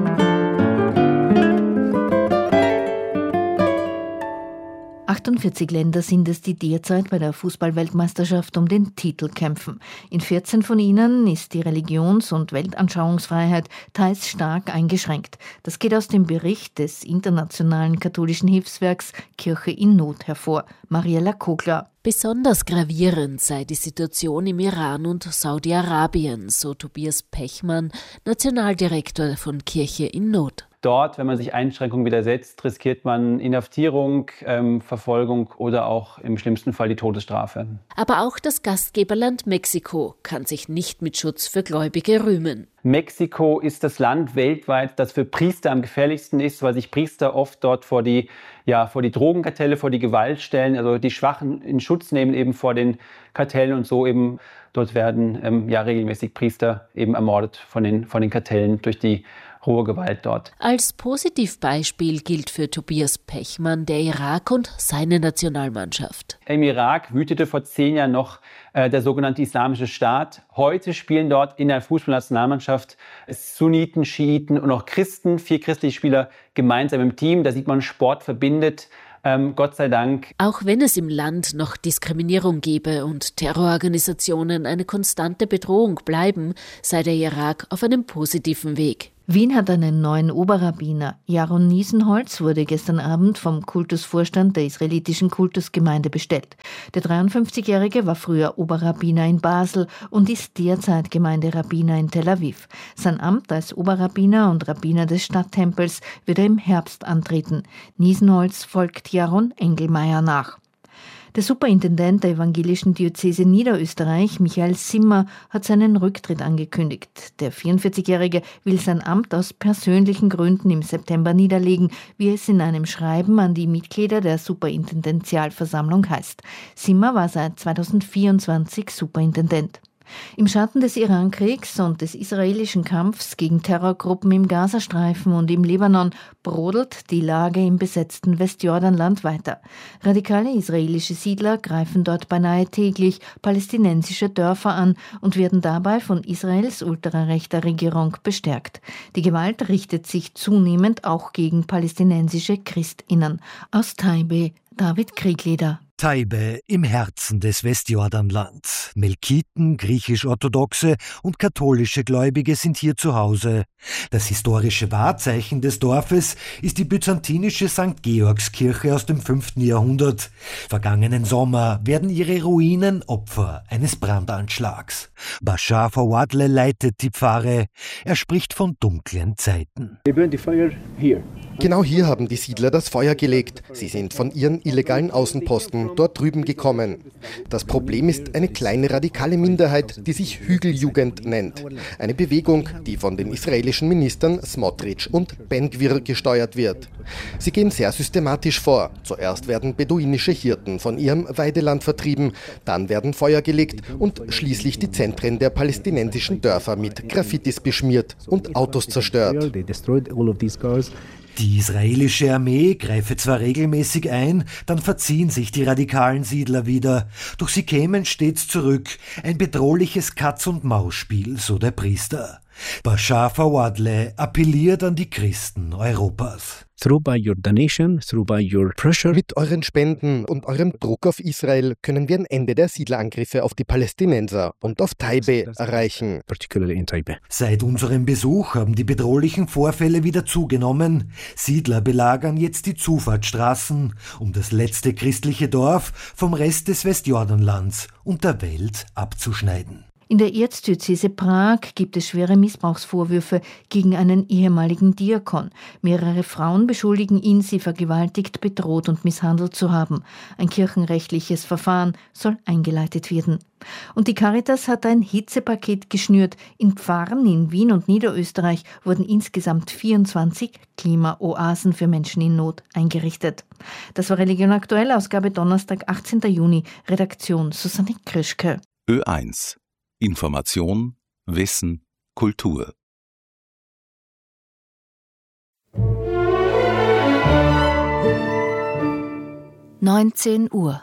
48 Länder sind es, die derzeit bei der Fußball-Weltmeisterschaft um den Titel kämpfen. In 14 von ihnen ist die Religions- und Weltanschauungsfreiheit teils stark eingeschränkt. Das geht aus dem Bericht des Internationalen Katholischen Hilfswerks Kirche in Not hervor. Mariella Kogler. Besonders gravierend sei die Situation im Iran und Saudi-Arabien, so Tobias Pechmann, Nationaldirektor von Kirche in Not. Dort, wenn man sich Einschränkungen widersetzt, riskiert man Inhaftierung, Verfolgung oder auch im schlimmsten Fall die Todesstrafe. Aber auch das Gastgeberland Mexiko kann sich nicht mit Schutz für Gläubige rühmen. Mexiko ist das Land weltweit, das für Priester am gefährlichsten ist, weil sich Priester oft dort vor die Drogenkartelle, vor die Gewalt stellen, also die Schwachen in Schutz nehmen eben vor den Kartellen und so eben dort werden regelmäßig Priester eben ermordet von den Kartellen durch die hohe Gewalt dort. Als Positivbeispiel gilt für Tobias Pechmann der Irak und seine Nationalmannschaft. Im Irak wütete vor 10 Jahren noch der sogenannte Islamische Staat. Heute spielen dort in der Fußballnationalmannschaft Sunniten, Schiiten und auch Christen, 4 christliche Spieler gemeinsam im Team. Da sieht man, Sport verbindet. Gott sei Dank. Auch wenn es im Land noch Diskriminierung gebe und Terrororganisationen eine konstante Bedrohung bleiben, sei der Irak auf einem positiven Weg. Wien hat einen neuen Oberrabbiner. Jaron Niesenholz wurde gestern Abend vom Kultusvorstand der israelitischen Kultusgemeinde bestellt. Der 53-Jährige war früher Oberrabbiner in Basel und ist derzeit Gemeinderabbiner in Tel Aviv. Sein Amt als Oberrabbiner und Rabbiner des Stadttempels wird er im Herbst antreten. Niesenholz folgt Jaron Engelmeier nach. Der Superintendent der evangelischen Diözese Niederösterreich, Michael Simmer, hat seinen Rücktritt angekündigt. Der 44-Jährige will sein Amt aus persönlichen Gründen im September niederlegen, wie es in einem Schreiben an die Mitglieder der Superintendentialversammlung heißt. Simmer war seit 2024 Superintendent. Im Schatten des Irankriegs und des israelischen Kampfs gegen Terrorgruppen im Gazastreifen und im Libanon brodelt die Lage im besetzten Westjordanland weiter. Radikale israelische Siedler greifen dort beinahe täglich palästinensische Dörfer an und werden dabei von Israels ultrarechter Regierung bestärkt. Die Gewalt richtet sich zunehmend auch gegen palästinensische ChristInnen. Aus Taibe, David Kriegleder. Taibe im Herzen des Westjordanlands. Melkiten, griechisch-orthodoxe und katholische Gläubige sind hier zu Hause. Das historische Wahrzeichen des Dorfes ist die byzantinische St. Georgskirche aus dem 5. Jahrhundert. Vergangenen Sommer werden ihre Ruinen Opfer eines Brandanschlags. Bashar Fawadle leitet die Pfarre. Er spricht von dunklen Zeiten. Genau hier haben die Siedler das Feuer gelegt. Sie sind von ihren illegalen Außenposten dort drüben gekommen. Das Problem ist eine kleine radikale Minderheit, die sich Hügeljugend nennt. Eine Bewegung, die von den israelischen Ministern Smotrich und Ben-Gvir gesteuert wird. Sie gehen sehr systematisch vor. Zuerst werden beduinische Hirten von ihrem Weideland vertrieben, dann werden Feuer gelegt und schließlich die Zentren der palästinensischen Dörfer mit Graffitis beschmiert und Autos zerstört. Die israelische Armee greife zwar regelmäßig ein, dann verziehen sich die radikalen Siedler wieder. Doch sie kämen stets zurück. Ein bedrohliches Katz-und-Maus-Spiel, so der Priester. Bashar Fawadle appelliert an die Christen Europas. Mit euren Spenden und eurem Druck auf Israel können wir ein Ende der Siedlerangriffe auf die Palästinenser und auf Taibe erreichen. Seit unserem Besuch haben die bedrohlichen Vorfälle wieder zugenommen. Siedler belagern jetzt die Zufahrtsstraßen, um das letzte christliche Dorf vom Rest des Westjordanlands und der Welt abzuschneiden. In der Erzdiözese Prag gibt es schwere Missbrauchsvorwürfe gegen einen ehemaligen Diakon. Mehrere Frauen beschuldigen ihn, sie vergewaltigt, bedroht und misshandelt zu haben. Ein kirchenrechtliches Verfahren soll eingeleitet werden. Und die Caritas hat ein Hitzepaket geschnürt. In Pfarren in Wien und Niederösterreich wurden insgesamt 24 Klimaoasen für Menschen in Not eingerichtet. Das war Religion aktuell, Ausgabe Donnerstag, 18. Juni. Redaktion Susanne Krischke. Ö1 Information, Wissen, Kultur. Uhr.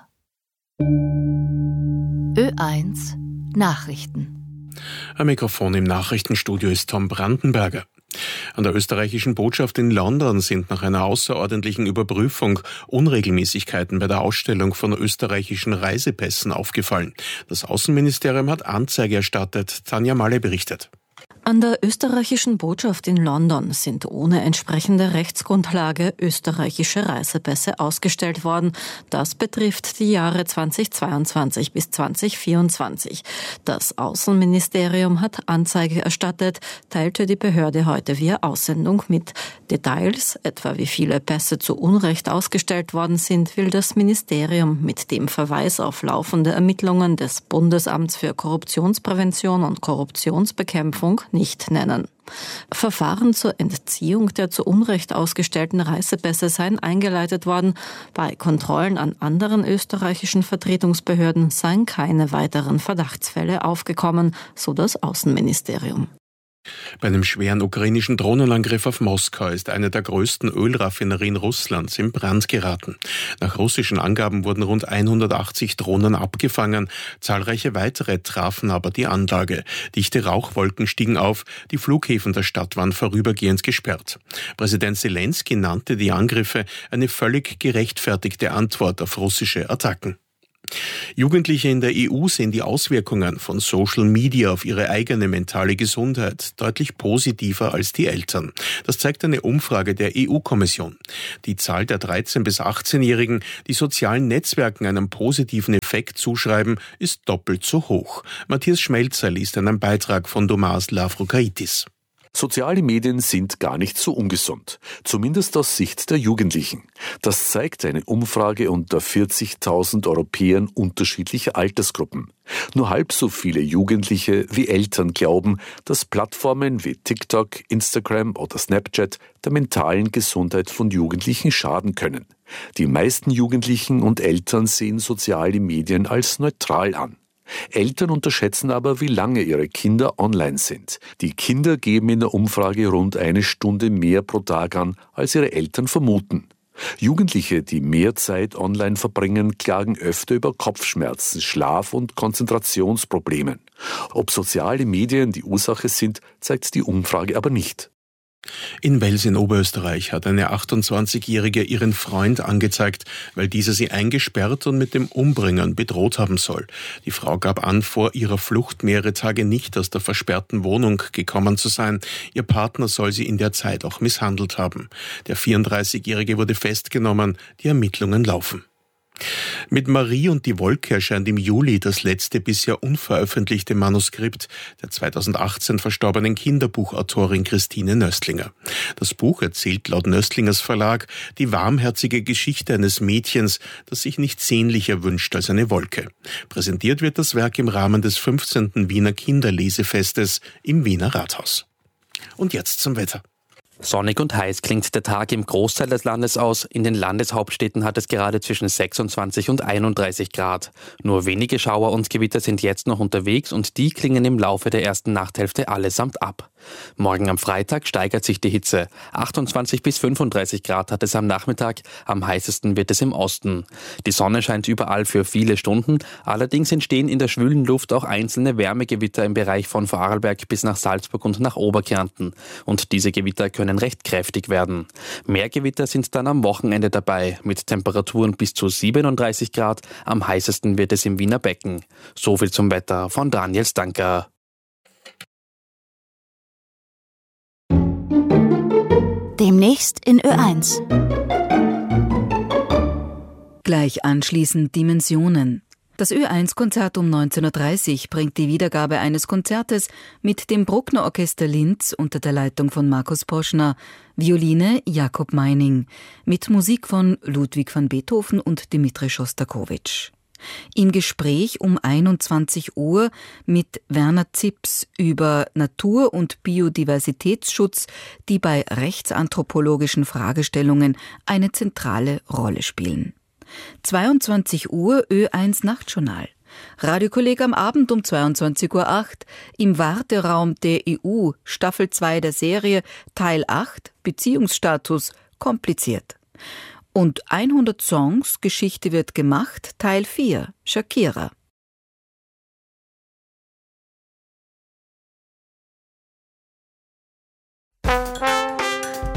Ö1 Nachrichten. Am Mikrofon im Nachrichtenstudio ist Tom Brandenberger. An der österreichischen Botschaft in London sind nach einer außerordentlichen Überprüfung Unregelmäßigkeiten bei der Ausstellung von österreichischen Reisepässen aufgefallen. Das Außenministerium hat Anzeige erstattet. Tanja Malle berichtet. An der österreichischen Botschaft in London sind ohne entsprechende Rechtsgrundlage österreichische Reisepässe ausgestellt worden. Das betrifft die Jahre 2022 bis 2024. Das Außenministerium hat Anzeige erstattet, teilte die Behörde heute via Aussendung mit. Details, etwa wie viele Pässe zu Unrecht ausgestellt worden sind, will das Ministerium mit dem Verweis auf laufende Ermittlungen des Bundesamts für Korruptionsprävention und Korruptionsbekämpfung nicht nennen. Verfahren zur Entziehung der zu Unrecht ausgestellten Reisepässe seien eingeleitet worden. Bei Kontrollen an anderen österreichischen Vertretungsbehörden seien keine weiteren Verdachtsfälle aufgekommen, so das Außenministerium. Bei einem schweren ukrainischen Drohnenangriff auf Moskau ist eine der größten Ölraffinerien Russlands in Brand geraten. Nach russischen Angaben wurden rund 180 Drohnen abgefangen. Zahlreiche weitere trafen aber die Anlage. Dichte Rauchwolken stiegen auf. Die Flughäfen der Stadt waren vorübergehend gesperrt. Präsident Selenskyj nannte die Angriffe eine völlig gerechtfertigte Antwort auf russische Attacken. Jugendliche in der EU sehen die Auswirkungen von Social Media auf ihre eigene mentale Gesundheit deutlich positiver als die Eltern. Das zeigt eine Umfrage der EU-Kommission. Die Zahl der 13- bis 18-Jährigen, die sozialen Netzwerken einen positiven Effekt zuschreiben, ist doppelt so hoch. Matthias Schmelzer liest einen Beitrag von Domas Lavroukaitis. Soziale Medien sind gar nicht so ungesund, zumindest aus Sicht der Jugendlichen. Das zeigt eine Umfrage unter 40.000 Europäern unterschiedlicher Altersgruppen. Nur halb so viele Jugendliche wie Eltern glauben, dass Plattformen wie TikTok, Instagram oder Snapchat der mentalen Gesundheit von Jugendlichen schaden können. Die meisten Jugendlichen und Eltern sehen soziale Medien als neutral an. Eltern unterschätzen aber, wie lange ihre Kinder online sind. Die Kinder geben in der Umfrage rund 1 Stunde mehr pro Tag an, als ihre Eltern vermuten. Jugendliche, die mehr Zeit online verbringen, klagen öfter über Kopfschmerzen, Schlaf- und Konzentrationsproblemen. Ob soziale Medien die Ursache sind, zeigt die Umfrage aber nicht. In Wels in Oberösterreich hat eine 28-Jährige ihren Freund angezeigt, weil dieser sie eingesperrt und mit dem Umbringen bedroht haben soll. Die Frau gab an, vor ihrer Flucht mehrere Tage nicht aus der versperrten Wohnung gekommen zu sein. Ihr Partner soll sie in der Zeit auch misshandelt haben. Der 34-Jährige wurde festgenommen, die Ermittlungen laufen. Mit Marie und die Wolke erscheint im Juli das letzte bisher unveröffentlichte Manuskript der 2018 verstorbenen Kinderbuchautorin Christine Nöstlinger. Das Buch erzählt laut Nöstlingers Verlag die warmherzige Geschichte eines Mädchens, das sich nichts sehnlicher wünscht als eine Wolke. Präsentiert wird das Werk im Rahmen des 15. Wiener Kinderlesefestes im Wiener Rathaus. Und jetzt zum Wetter. Sonnig und heiß klingt der Tag im Großteil des Landes aus. In den Landeshauptstädten hat es gerade zwischen 26 und 31 Grad. Nur wenige Schauer und Gewitter sind jetzt noch unterwegs und die klingen im Laufe der ersten Nachthälfte allesamt ab. Morgen am Freitag steigert sich die Hitze. 28 bis 35 Grad hat es am Nachmittag, am heißesten wird es im Osten. Die Sonne scheint überall für viele Stunden, allerdings entstehen in der schwülen Luft auch einzelne Wärmegewitter im Bereich von Vorarlberg bis nach Salzburg und nach Oberkärnten. Und diese Gewitter können recht kräftig werden. Mehr Gewitter sind dann am Wochenende dabei, mit Temperaturen bis zu 37 Grad, am heißesten wird es im Wiener Becken. So viel zum Wetter von Daniel Stanker. Demnächst in Ö1. Gleich anschließend Dimensionen. Das Ö1-Konzert um 19.30 Uhr bringt die Wiedergabe eines Konzertes mit dem Bruckner Orchester Linz unter der Leitung von Markus Poschner, Violine Jakob Meining, mit Musik von Ludwig van Beethoven und Dmitri Schostakowitsch. Im Gespräch um 21 Uhr mit Werner Zips über Natur- und Biodiversitätsschutz, die bei rechtsanthropologischen Fragestellungen eine zentrale Rolle spielen. 22 Uhr Ö1 Nachtjournal. Radiokolleg am Abend um 22.08 Uhr im Warteraum der EU, Staffel 2 der Serie, Teil 8, Beziehungsstatus, kompliziert. Und 100 Songs, Geschichte wird gemacht, Teil 4, Shakira.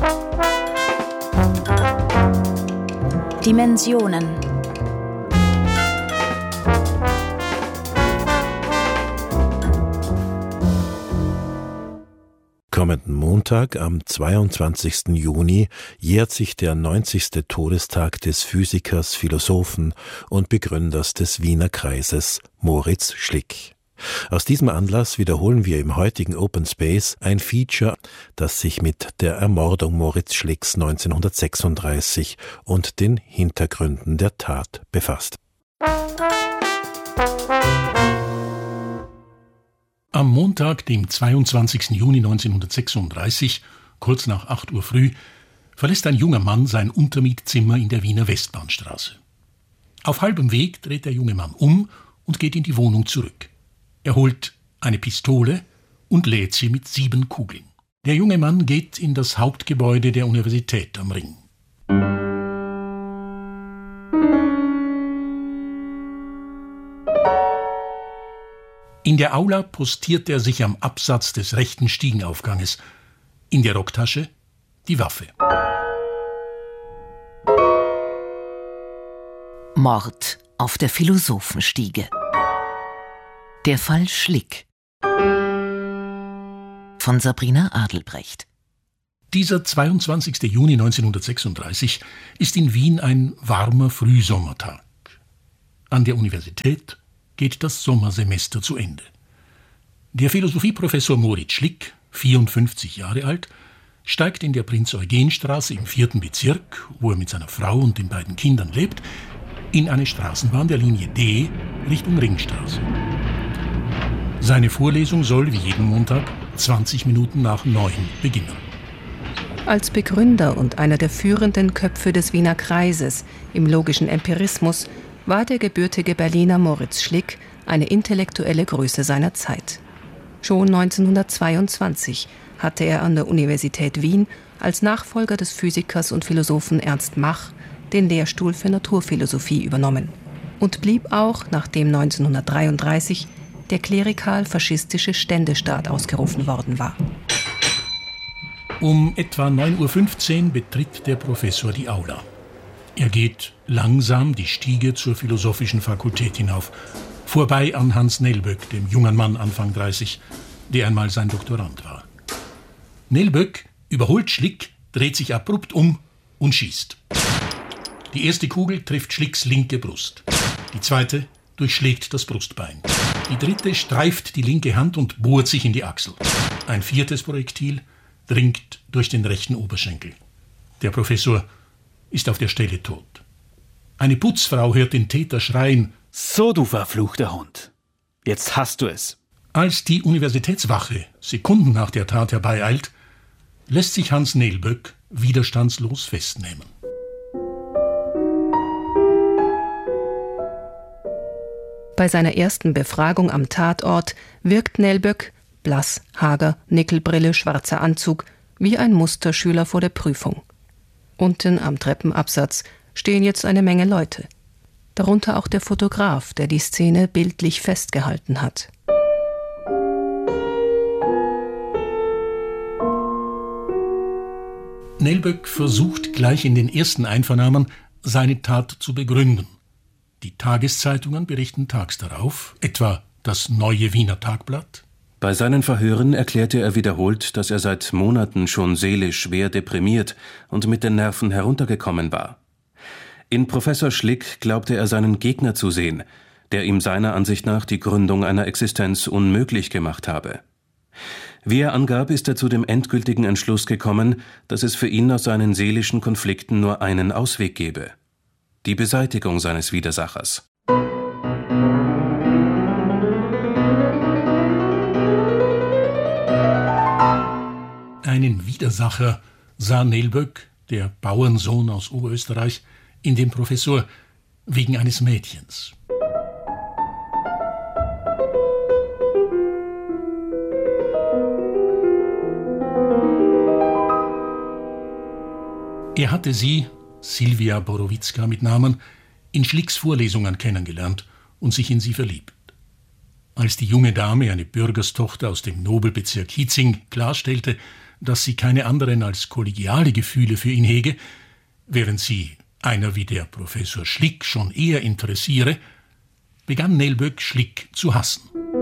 Dimensionen. Kommenden Montag, am 22. Juni, jährt sich der 90. Todestag des Physikers, Philosophen und Begründers des Wiener Kreises, Moritz Schlick. Aus diesem Anlass wiederholen wir im heutigen Open Space ein Feature, das sich mit der Ermordung Moritz Schlicks 1936 und den Hintergründen der Tat befasst. Am Montag, dem 22. Juni 1936, kurz nach 8 Uhr früh, verlässt ein junger Mann sein Untermietzimmer in der Wiener Westbahnstraße. Auf halbem Weg dreht der junge Mann um und geht in die Wohnung zurück. Er holt eine Pistole und lädt sie mit 7 Kugeln. Der junge Mann geht in das Hauptgebäude der Universität am Ring. In der Aula postiert er sich am Absatz des rechten Stiegenaufganges. In der Rocktasche die Waffe. Mord auf der Philosophenstiege. Der Fall Schlick von Sabrina Adelbrecht. Dieser 22. Juni 1936 ist in Wien ein warmer Frühsommertag. An der Universität geht das Sommersemester zu Ende. Der Philosophieprofessor Moritz Schlick, 54 Jahre alt, steigt in der Prinz-Eugen-Straße im 4. Bezirk, wo er mit seiner Frau und den beiden Kindern lebt, in eine Straßenbahn der Linie D Richtung Ringstraße. Seine Vorlesung soll, wie jeden Montag, 20 Minuten nach 9 beginnen. Als Begründer und einer der führenden Köpfe des Wiener Kreises im logischen Empirismus war der gebürtige Berliner Moritz Schlick eine intellektuelle Größe seiner Zeit. Schon 1922 hatte er an der Universität Wien als Nachfolger des Physikers und Philosophen Ernst Mach den Lehrstuhl für Naturphilosophie übernommen und blieb auch, nachdem 1933 der klerikal-faschistische Ständestaat ausgerufen worden war. Um etwa 9.15 Uhr betritt der Professor die Aula. Er geht langsam die Stiege zur Philosophischen Fakultät hinauf, vorbei an Hans Nelböck, dem jungen Mann Anfang 30, der einmal sein Doktorand war. Nelböck überholt Schlick, dreht sich abrupt um und schießt. Die erste Kugel trifft Schlicks linke Brust. Die zweite durchschlägt das Brustbein. Die dritte streift die linke Hand und bohrt sich in die Achsel. Ein 4. Projektil dringt durch den rechten Oberschenkel. Der Professor ist auf der Stelle tot. Eine Putzfrau hört den Täter schreien: »So, du verfluchter Hund! Jetzt hast du es!« Als die Universitätswache Sekunden nach der Tat herbeieilt, lässt sich Hans Nelböck widerstandslos festnehmen. Bei seiner ersten Befragung am Tatort wirkt Nelböck, blass, hager, Nickelbrille, schwarzer Anzug, wie ein Musterschüler vor der Prüfung. Unten am Treppenabsatz stehen jetzt eine Menge Leute. Darunter auch der Fotograf, der die Szene bildlich festgehalten hat. Nelböck versucht gleich in den ersten Einvernahmen, seine Tat zu begründen. Die Tageszeitungen berichten tags darauf, etwa das Neue Wiener Tagblatt. Bei seinen Verhören erklärte er wiederholt, dass er seit Monaten schon seelisch schwer deprimiert und mit den Nerven heruntergekommen war. In Professor Schlick glaubte er seinen Gegner zu sehen, der ihm seiner Ansicht nach die Gründung einer Existenz unmöglich gemacht habe. Wie er angab, ist er zu dem endgültigen Entschluss gekommen, dass es für ihn aus seinen seelischen Konflikten nur einen Ausweg gebe: die Beseitigung seines Widersachers. Einen Widersacher sah Nelböck, der Bauernsohn aus Oberösterreich, in dem Professor wegen eines Mädchens. Er hatte sie, Silvia Borowitzka mit Namen, in Schlicks Vorlesungen kennengelernt und sich in sie verliebt. Als die junge Dame, eine Bürgerstochter aus dem Nobelbezirk Hietzing, klarstellte, dass sie keine anderen als kollegiale Gefühle für ihn hege, während sie einer wie der Professor Schlick schon eher interessiere, begann Nelböck Schlick zu hassen.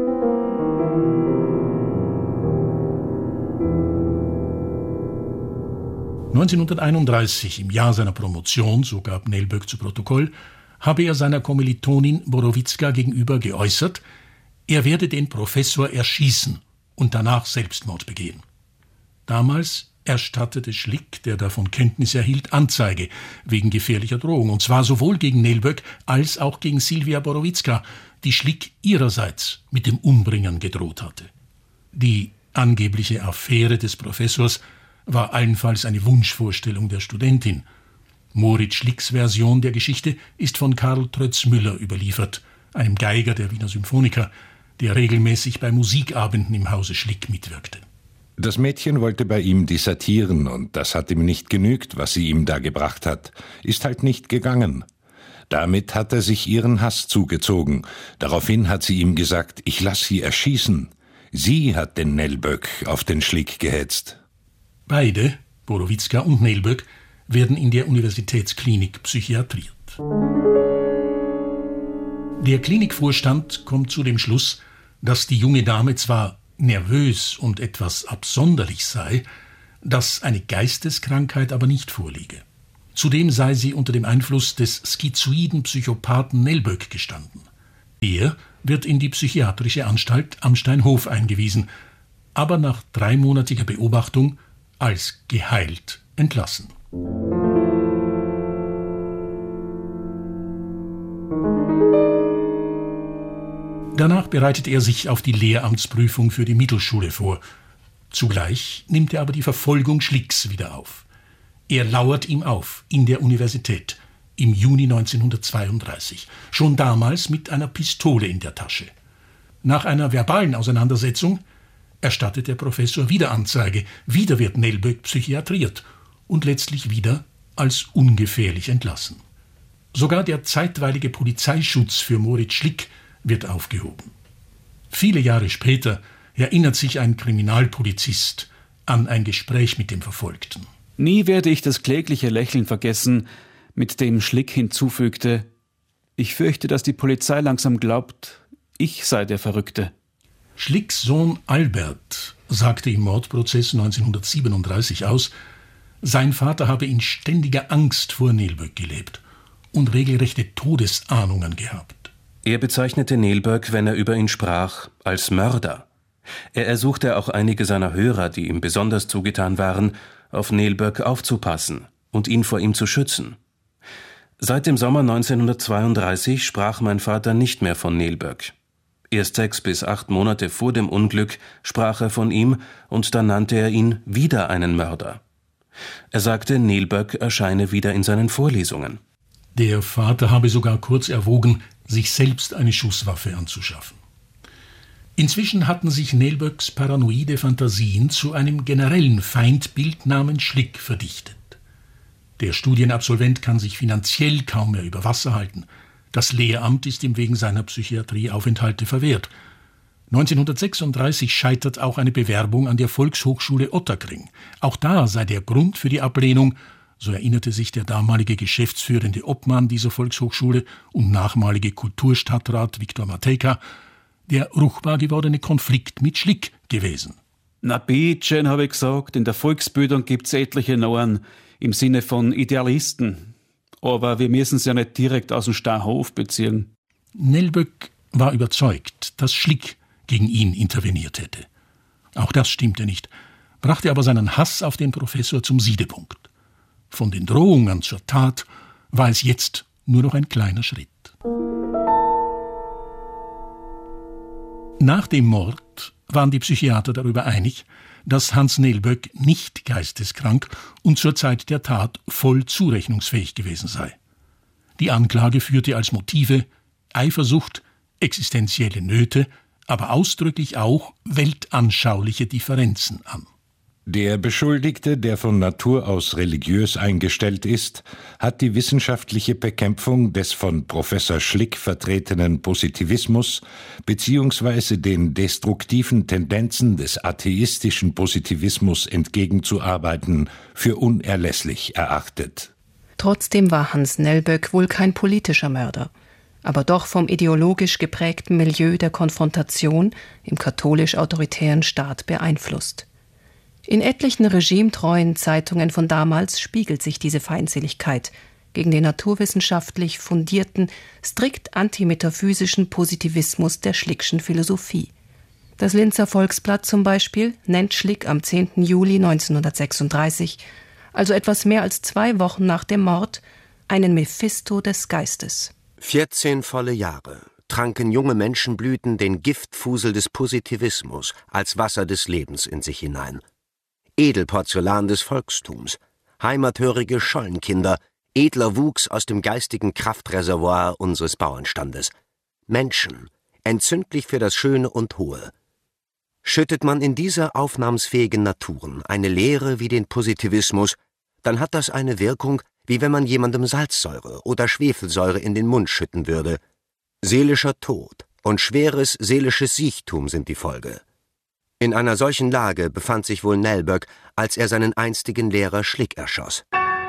(1931), im Jahr seiner Promotion, so gab Nelböck zu Protokoll, habe er seiner Kommilitonin Borowitzka gegenüber geäußert, er werde den Professor erschießen und danach Selbstmord begehen. Damals erstattete Schlick, der davon Kenntnis erhielt, Anzeige wegen gefährlicher Drohung, und zwar sowohl gegen Nelböck als auch gegen Silvia Borowitzka, die Schlick ihrerseits mit dem Umbringen gedroht hatte. Die angebliche Affäre des Professors war allenfalls eine Wunschvorstellung der Studentin. Moritz Schlicks Version der Geschichte ist von Karl Trötzmüller überliefert, einem Geiger der Wiener Symphoniker, der regelmäßig bei Musikabenden im Hause Schlick mitwirkte. Das Mädchen wollte bei ihm dissertieren und das hat ihm nicht genügt, was sie ihm da gebracht hat. Ist halt nicht gegangen. Damit hat er sich ihren Hass zugezogen. Daraufhin hat sie ihm gesagt, ich lass sie erschießen. Sie hat den Nelböck auf den Schlick gehetzt. Beide, Borowitzka und Nelböck, werden in der Universitätsklinik psychiatriert. Der Klinikvorstand kommt zu dem Schluss, dass die junge Dame zwar nervös und etwas absonderlich sei, dass eine Geisteskrankheit aber nicht vorliege. Zudem sei sie unter dem Einfluss des schizoiden Psychopathen Nelböck gestanden. Er wird in die psychiatrische Anstalt am Steinhof eingewiesen, aber nach 3-monatiger Beobachtung als geheilt entlassen. Danach bereitet er sich auf die Lehramtsprüfung für die Mittelschule vor. Zugleich nimmt er aber die Verfolgung Schlicks wieder auf. Er lauert ihm auf in der Universität im Juni 1932, schon damals mit einer Pistole in der Tasche. Nach einer verbalen Auseinandersetzung erstattet der Professor wieder Anzeige, wieder wird Nelböck psychiatriert und letztlich wieder als ungefährlich entlassen. Sogar der zeitweilige Polizeischutz für Moritz Schlick wird aufgehoben. Viele Jahre später erinnert sich ein Kriminalpolizist an ein Gespräch mit dem Verfolgten. Nie werde ich das klägliche Lächeln vergessen, mit dem Schlick hinzufügte, ich fürchte, dass die Polizei langsam glaubt, ich sei der Verrückte. Schlicks Sohn Albert sagte im Mordprozess 1937 aus, sein Vater habe in ständiger Angst vor Nelböck gelebt und regelrechte Todesahnungen gehabt. Er bezeichnete Nelböck, wenn er über ihn sprach, als Mörder. Er ersuchte auch einige seiner Hörer, die ihm besonders zugetan waren, auf Nelböck aufzupassen und ihn vor ihm zu schützen. Seit dem Sommer 1932 sprach mein Vater nicht mehr von Nelböck. Erst 6 bis 8 Monate vor dem Unglück sprach er von ihm und dann nannte er ihn wieder einen Mörder. Er sagte, Nelböck erscheine wieder in seinen Vorlesungen. Der Vater habe sogar kurz erwogen, sich selbst eine Schusswaffe anzuschaffen. Inzwischen hatten sich Nelböcks paranoide Fantasien zu einem generellen Feindbild namens Schlick verdichtet. Der Studienabsolvent kann sich finanziell kaum mehr über Wasser halten. Das Lehramt ist ihm wegen seiner Psychiatrieaufenthalte verwehrt. 1936 scheitert auch eine Bewerbung an der Volkshochschule Ottakring. Auch da sei der Grund für die Ablehnung, so erinnerte sich der damalige geschäftsführende Obmann dieser Volkshochschule und nachmalige Kulturstadtrat Viktor Matejka, der ruchbar gewordene Konflikt mit Schlick gewesen. Na bitte, habe ich gesagt, in der Volksbildung gibt's etliche Normen im Sinne von Idealisten. Aber wir müssen es ja nicht direkt aus dem Steinhof beziehen. Nelböck war überzeugt, dass Schlick gegen ihn interveniert hätte. Auch das stimmte nicht, brachte aber seinen Hass auf den Professor zum Siedepunkt. Von den Drohungen zur Tat war es jetzt nur noch ein kleiner Schritt. Nach dem Mord waren die Psychiater darüber einig, dass Hans Nelböck nicht geisteskrank und zur Zeit der Tat voll zurechnungsfähig gewesen sei. Die Anklage führte als Motive Eifersucht, existenzielle Nöte, aber ausdrücklich auch weltanschauliche Differenzen an. Der Beschuldigte, der von Natur aus religiös eingestellt ist, hat die wissenschaftliche Bekämpfung des von Professor Schlick vertretenen Positivismus bzw. den destruktiven Tendenzen des atheistischen Positivismus entgegenzuarbeiten für unerlässlich erachtet. Trotzdem war Hans Nelböck wohl kein politischer Mörder, aber doch vom ideologisch geprägten Milieu der Konfrontation im katholisch-autoritären Staat beeinflusst. In etlichen regimetreuen Zeitungen von damals spiegelt sich diese Feindseligkeit gegen den naturwissenschaftlich fundierten, strikt antimetaphysischen Positivismus der Schlickschen Philosophie. Das Linzer Volksblatt zum Beispiel nennt Schlick am 10. Juli 1936, also etwas mehr als 2 Wochen nach dem Mord, einen Mephisto des Geistes. 14 volle Jahre tranken junge Menschenblüten den Giftfusel des Positivismus als Wasser des Lebens in sich hinein. Edelporzellan des Volkstums, heimathörige Schollenkinder, edler Wuchs aus dem geistigen Kraftreservoir unseres Bauernstandes. Menschen, entzündlich für das Schöne und Hohe. Schüttet man in diese aufnahmsfähigen Naturen eine Lehre wie den Positivismus, dann hat das eine Wirkung, wie wenn man jemandem Salzsäure oder Schwefelsäure in den Mund schütten würde. Seelischer Tod und schweres seelisches Siechtum sind die Folge. In einer solchen Lage befand sich wohl Nelböck, als er seinen einstigen Lehrer Schlick erschoss.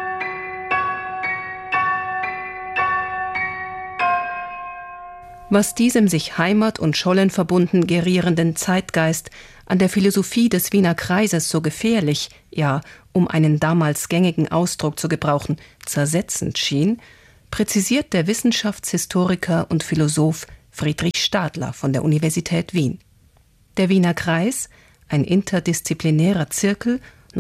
Was diesem sich Heimat und Schollen verbunden gerierenden Zeitgeist an der Philosophie des Wiener Kreises so gefährlich, ja, um einen damals gängigen Ausdruck zu gebrauchen, zersetzend schien, präzisiert der Wissenschaftshistoriker und Philosoph Friedrich Stadler von der Universität Wien. Der Wiener Kreis, ein interdisziplinärer Zirkel,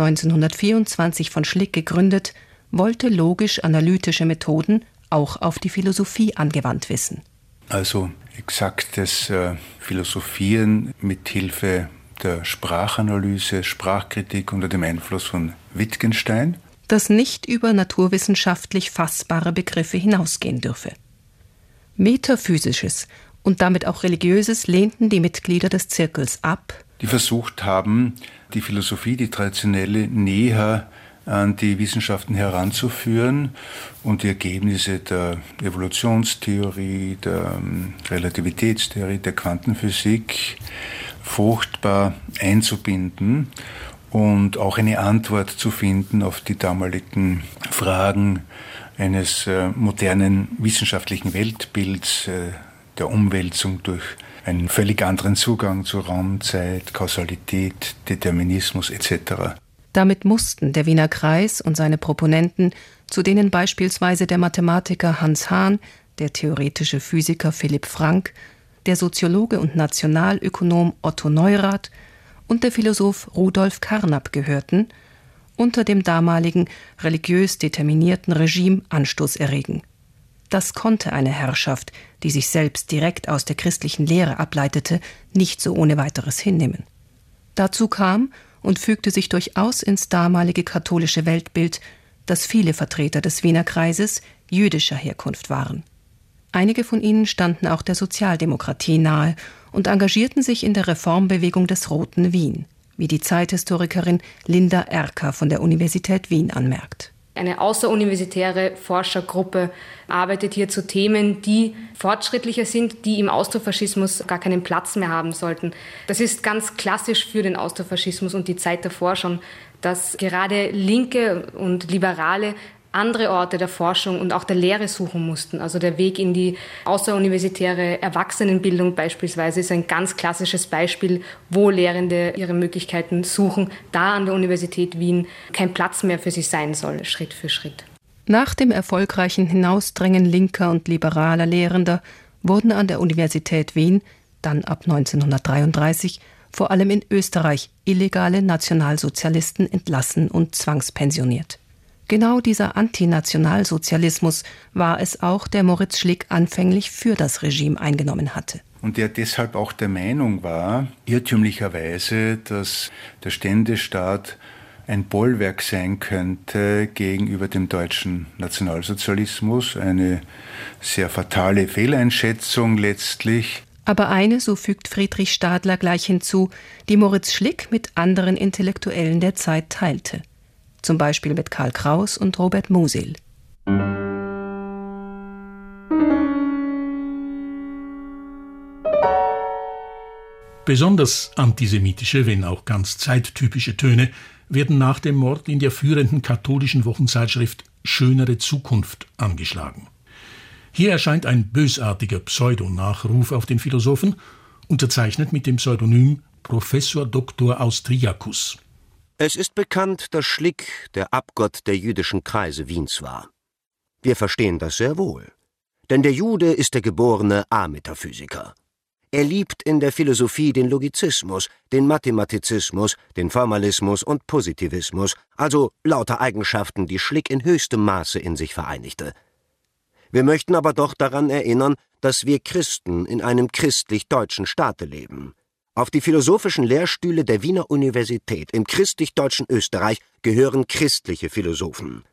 1924 von Schlick gegründet, wollte logisch-analytische Methoden auch auf die Philosophie angewandt wissen. Also exaktes Philosophieren mit Hilfe der Sprachanalyse, Sprachkritik unter dem Einfluss von Wittgenstein. Das nicht über naturwissenschaftlich fassbare Begriffe hinausgehen dürfe. Metaphysisches und damit auch Religiöses lehnten die Mitglieder des Zirkels ab, die versucht haben, die Philosophie, die traditionelle, näher an die Wissenschaften heranzuführen und die Ergebnisse der Evolutionstheorie, der Relativitätstheorie, der Quantenphysik fruchtbar einzubinden und auch eine Antwort zu finden auf die damaligen Fragen eines modernen wissenschaftlichen Weltbilds, der Umwälzung durch einen völlig anderen Zugang zu Raum, Zeit, Kausalität, Determinismus etc. Damit mussten der Wiener Kreis und seine Proponenten, zu denen beispielsweise der Mathematiker Hans Hahn, der theoretische Physiker Philipp Frank, der Soziologe und Nationalökonom Otto Neurath und der Philosoph Rudolf Carnap gehörten, unter dem damaligen religiös determinierten Regime Anstoß erregen. Das konnte eine Herrschaft, die sich selbst direkt aus der christlichen Lehre ableitete, nicht so ohne weiteres hinnehmen. Dazu kam und fügte sich durchaus ins damalige katholische Weltbild, dass viele Vertreter des Wiener Kreises jüdischer Herkunft waren. Einige von ihnen standen auch der Sozialdemokratie nahe und engagierten sich in der Reformbewegung des Roten Wien, wie die Zeithistorikerin Linda Erker von der Universität Wien anmerkt. Eine außeruniversitäre Forschergruppe arbeitet hier zu Themen, die fortschrittlicher sind, die im Austrofaschismus gar keinen Platz mehr haben sollten. Das ist ganz klassisch für den Austrofaschismus und die Zeit davor schon, dass gerade Linke und Liberale andere Orte der Forschung und auch der Lehre suchen mussten. Also der Weg in die außeruniversitäre Erwachsenenbildung beispielsweise ist ein ganz klassisches Beispiel, wo Lehrende ihre Möglichkeiten suchen, da an der Universität Wien kein Platz mehr für sie sein soll, Schritt für Schritt. Nach dem erfolgreichen Hinausdrängen linker und liberaler Lehrender wurden an der Universität Wien, dann ab 1933, vor allem in Österreich illegale Nationalsozialisten entlassen und zwangspensioniert. Genau dieser Antinationalsozialismus war es auch, der Moritz Schlick anfänglich für das Regime eingenommen hatte. Und der deshalb auch der Meinung war, irrtümlicherweise, dass der Ständestaat ein Bollwerk sein könnte gegenüber dem deutschen Nationalsozialismus. Eine sehr fatale Fehleinschätzung letztlich. Aber eine, so fügt Friedrich Stadler gleich hinzu, die Moritz Schlick mit anderen Intellektuellen der Zeit teilte. Zum Beispiel mit Karl Kraus und Robert Musil. Besonders antisemitische, wenn auch ganz zeittypische Töne werden nach dem Mord in der führenden katholischen Wochenzeitschrift Schönere Zukunft angeschlagen. Hier erscheint ein bösartiger Pseudonachruf auf den Philosophen, unterzeichnet mit dem Pseudonym Professor Dr. Austriacus. Es ist bekannt, dass Schlick der Abgott der jüdischen Kreise Wiens war. Wir verstehen das sehr wohl. Denn der Jude ist der geborene Ametaphysiker. Er liebt in der Philosophie den Logizismus, den Mathematizismus, den Formalismus und Positivismus, also lauter Eigenschaften, die Schlick in höchstem Maße in sich vereinigte. Wir möchten aber doch daran erinnern, dass wir Christen in einem christlich-deutschen Staate leben. Auf die philosophischen Lehrstühle der Wiener Universität im christlich-deutschen Österreich gehören christliche Philosophen.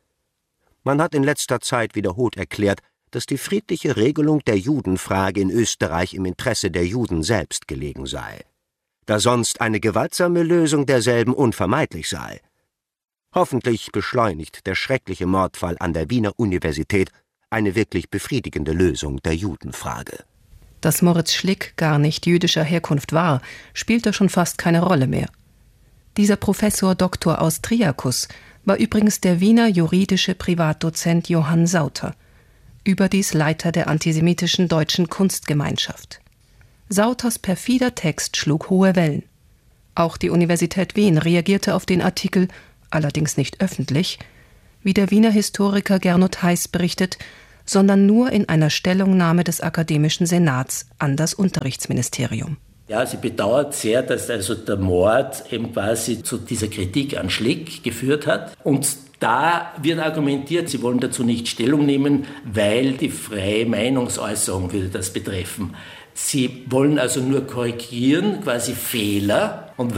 Man hat in letzter Zeit wiederholt erklärt, dass die friedliche Regelung der Judenfrage in Österreich im Interesse der Juden selbst gelegen sei, da sonst eine gewaltsame Lösung derselben unvermeidlich sei. Hoffentlich beschleunigt der schreckliche Mordfall an der Wiener Universität eine wirklich befriedigende Lösung der Judenfrage. Dass Moritz Schlick gar nicht jüdischer Herkunft war, spielte schon fast keine Rolle mehr. Dieser Professor Dr. Austriacus war übrigens der Wiener juridische Privatdozent Johann Sauter, überdies Leiter der antisemitischen Deutschen Kunstgemeinschaft. Sauters perfider Text schlug hohe Wellen. Auch die Universität Wien reagierte auf den Artikel, allerdings nicht öffentlich, wie der Wiener Historiker Gernot Heiß berichtet, sondern nur in einer Stellungnahme des Akademischen Senats an das Unterrichtsministerium. Ja, sie bedauert sehr, dass also der Mord eben quasi zu dieser Kritik an Schlick geführt hat. Und da wird argumentiert, sie wollen dazu nicht Stellung nehmen, weil die freie Meinungsäußerung würde das betreffen. Sie wollen also nur korrigieren, quasi Fehler. Und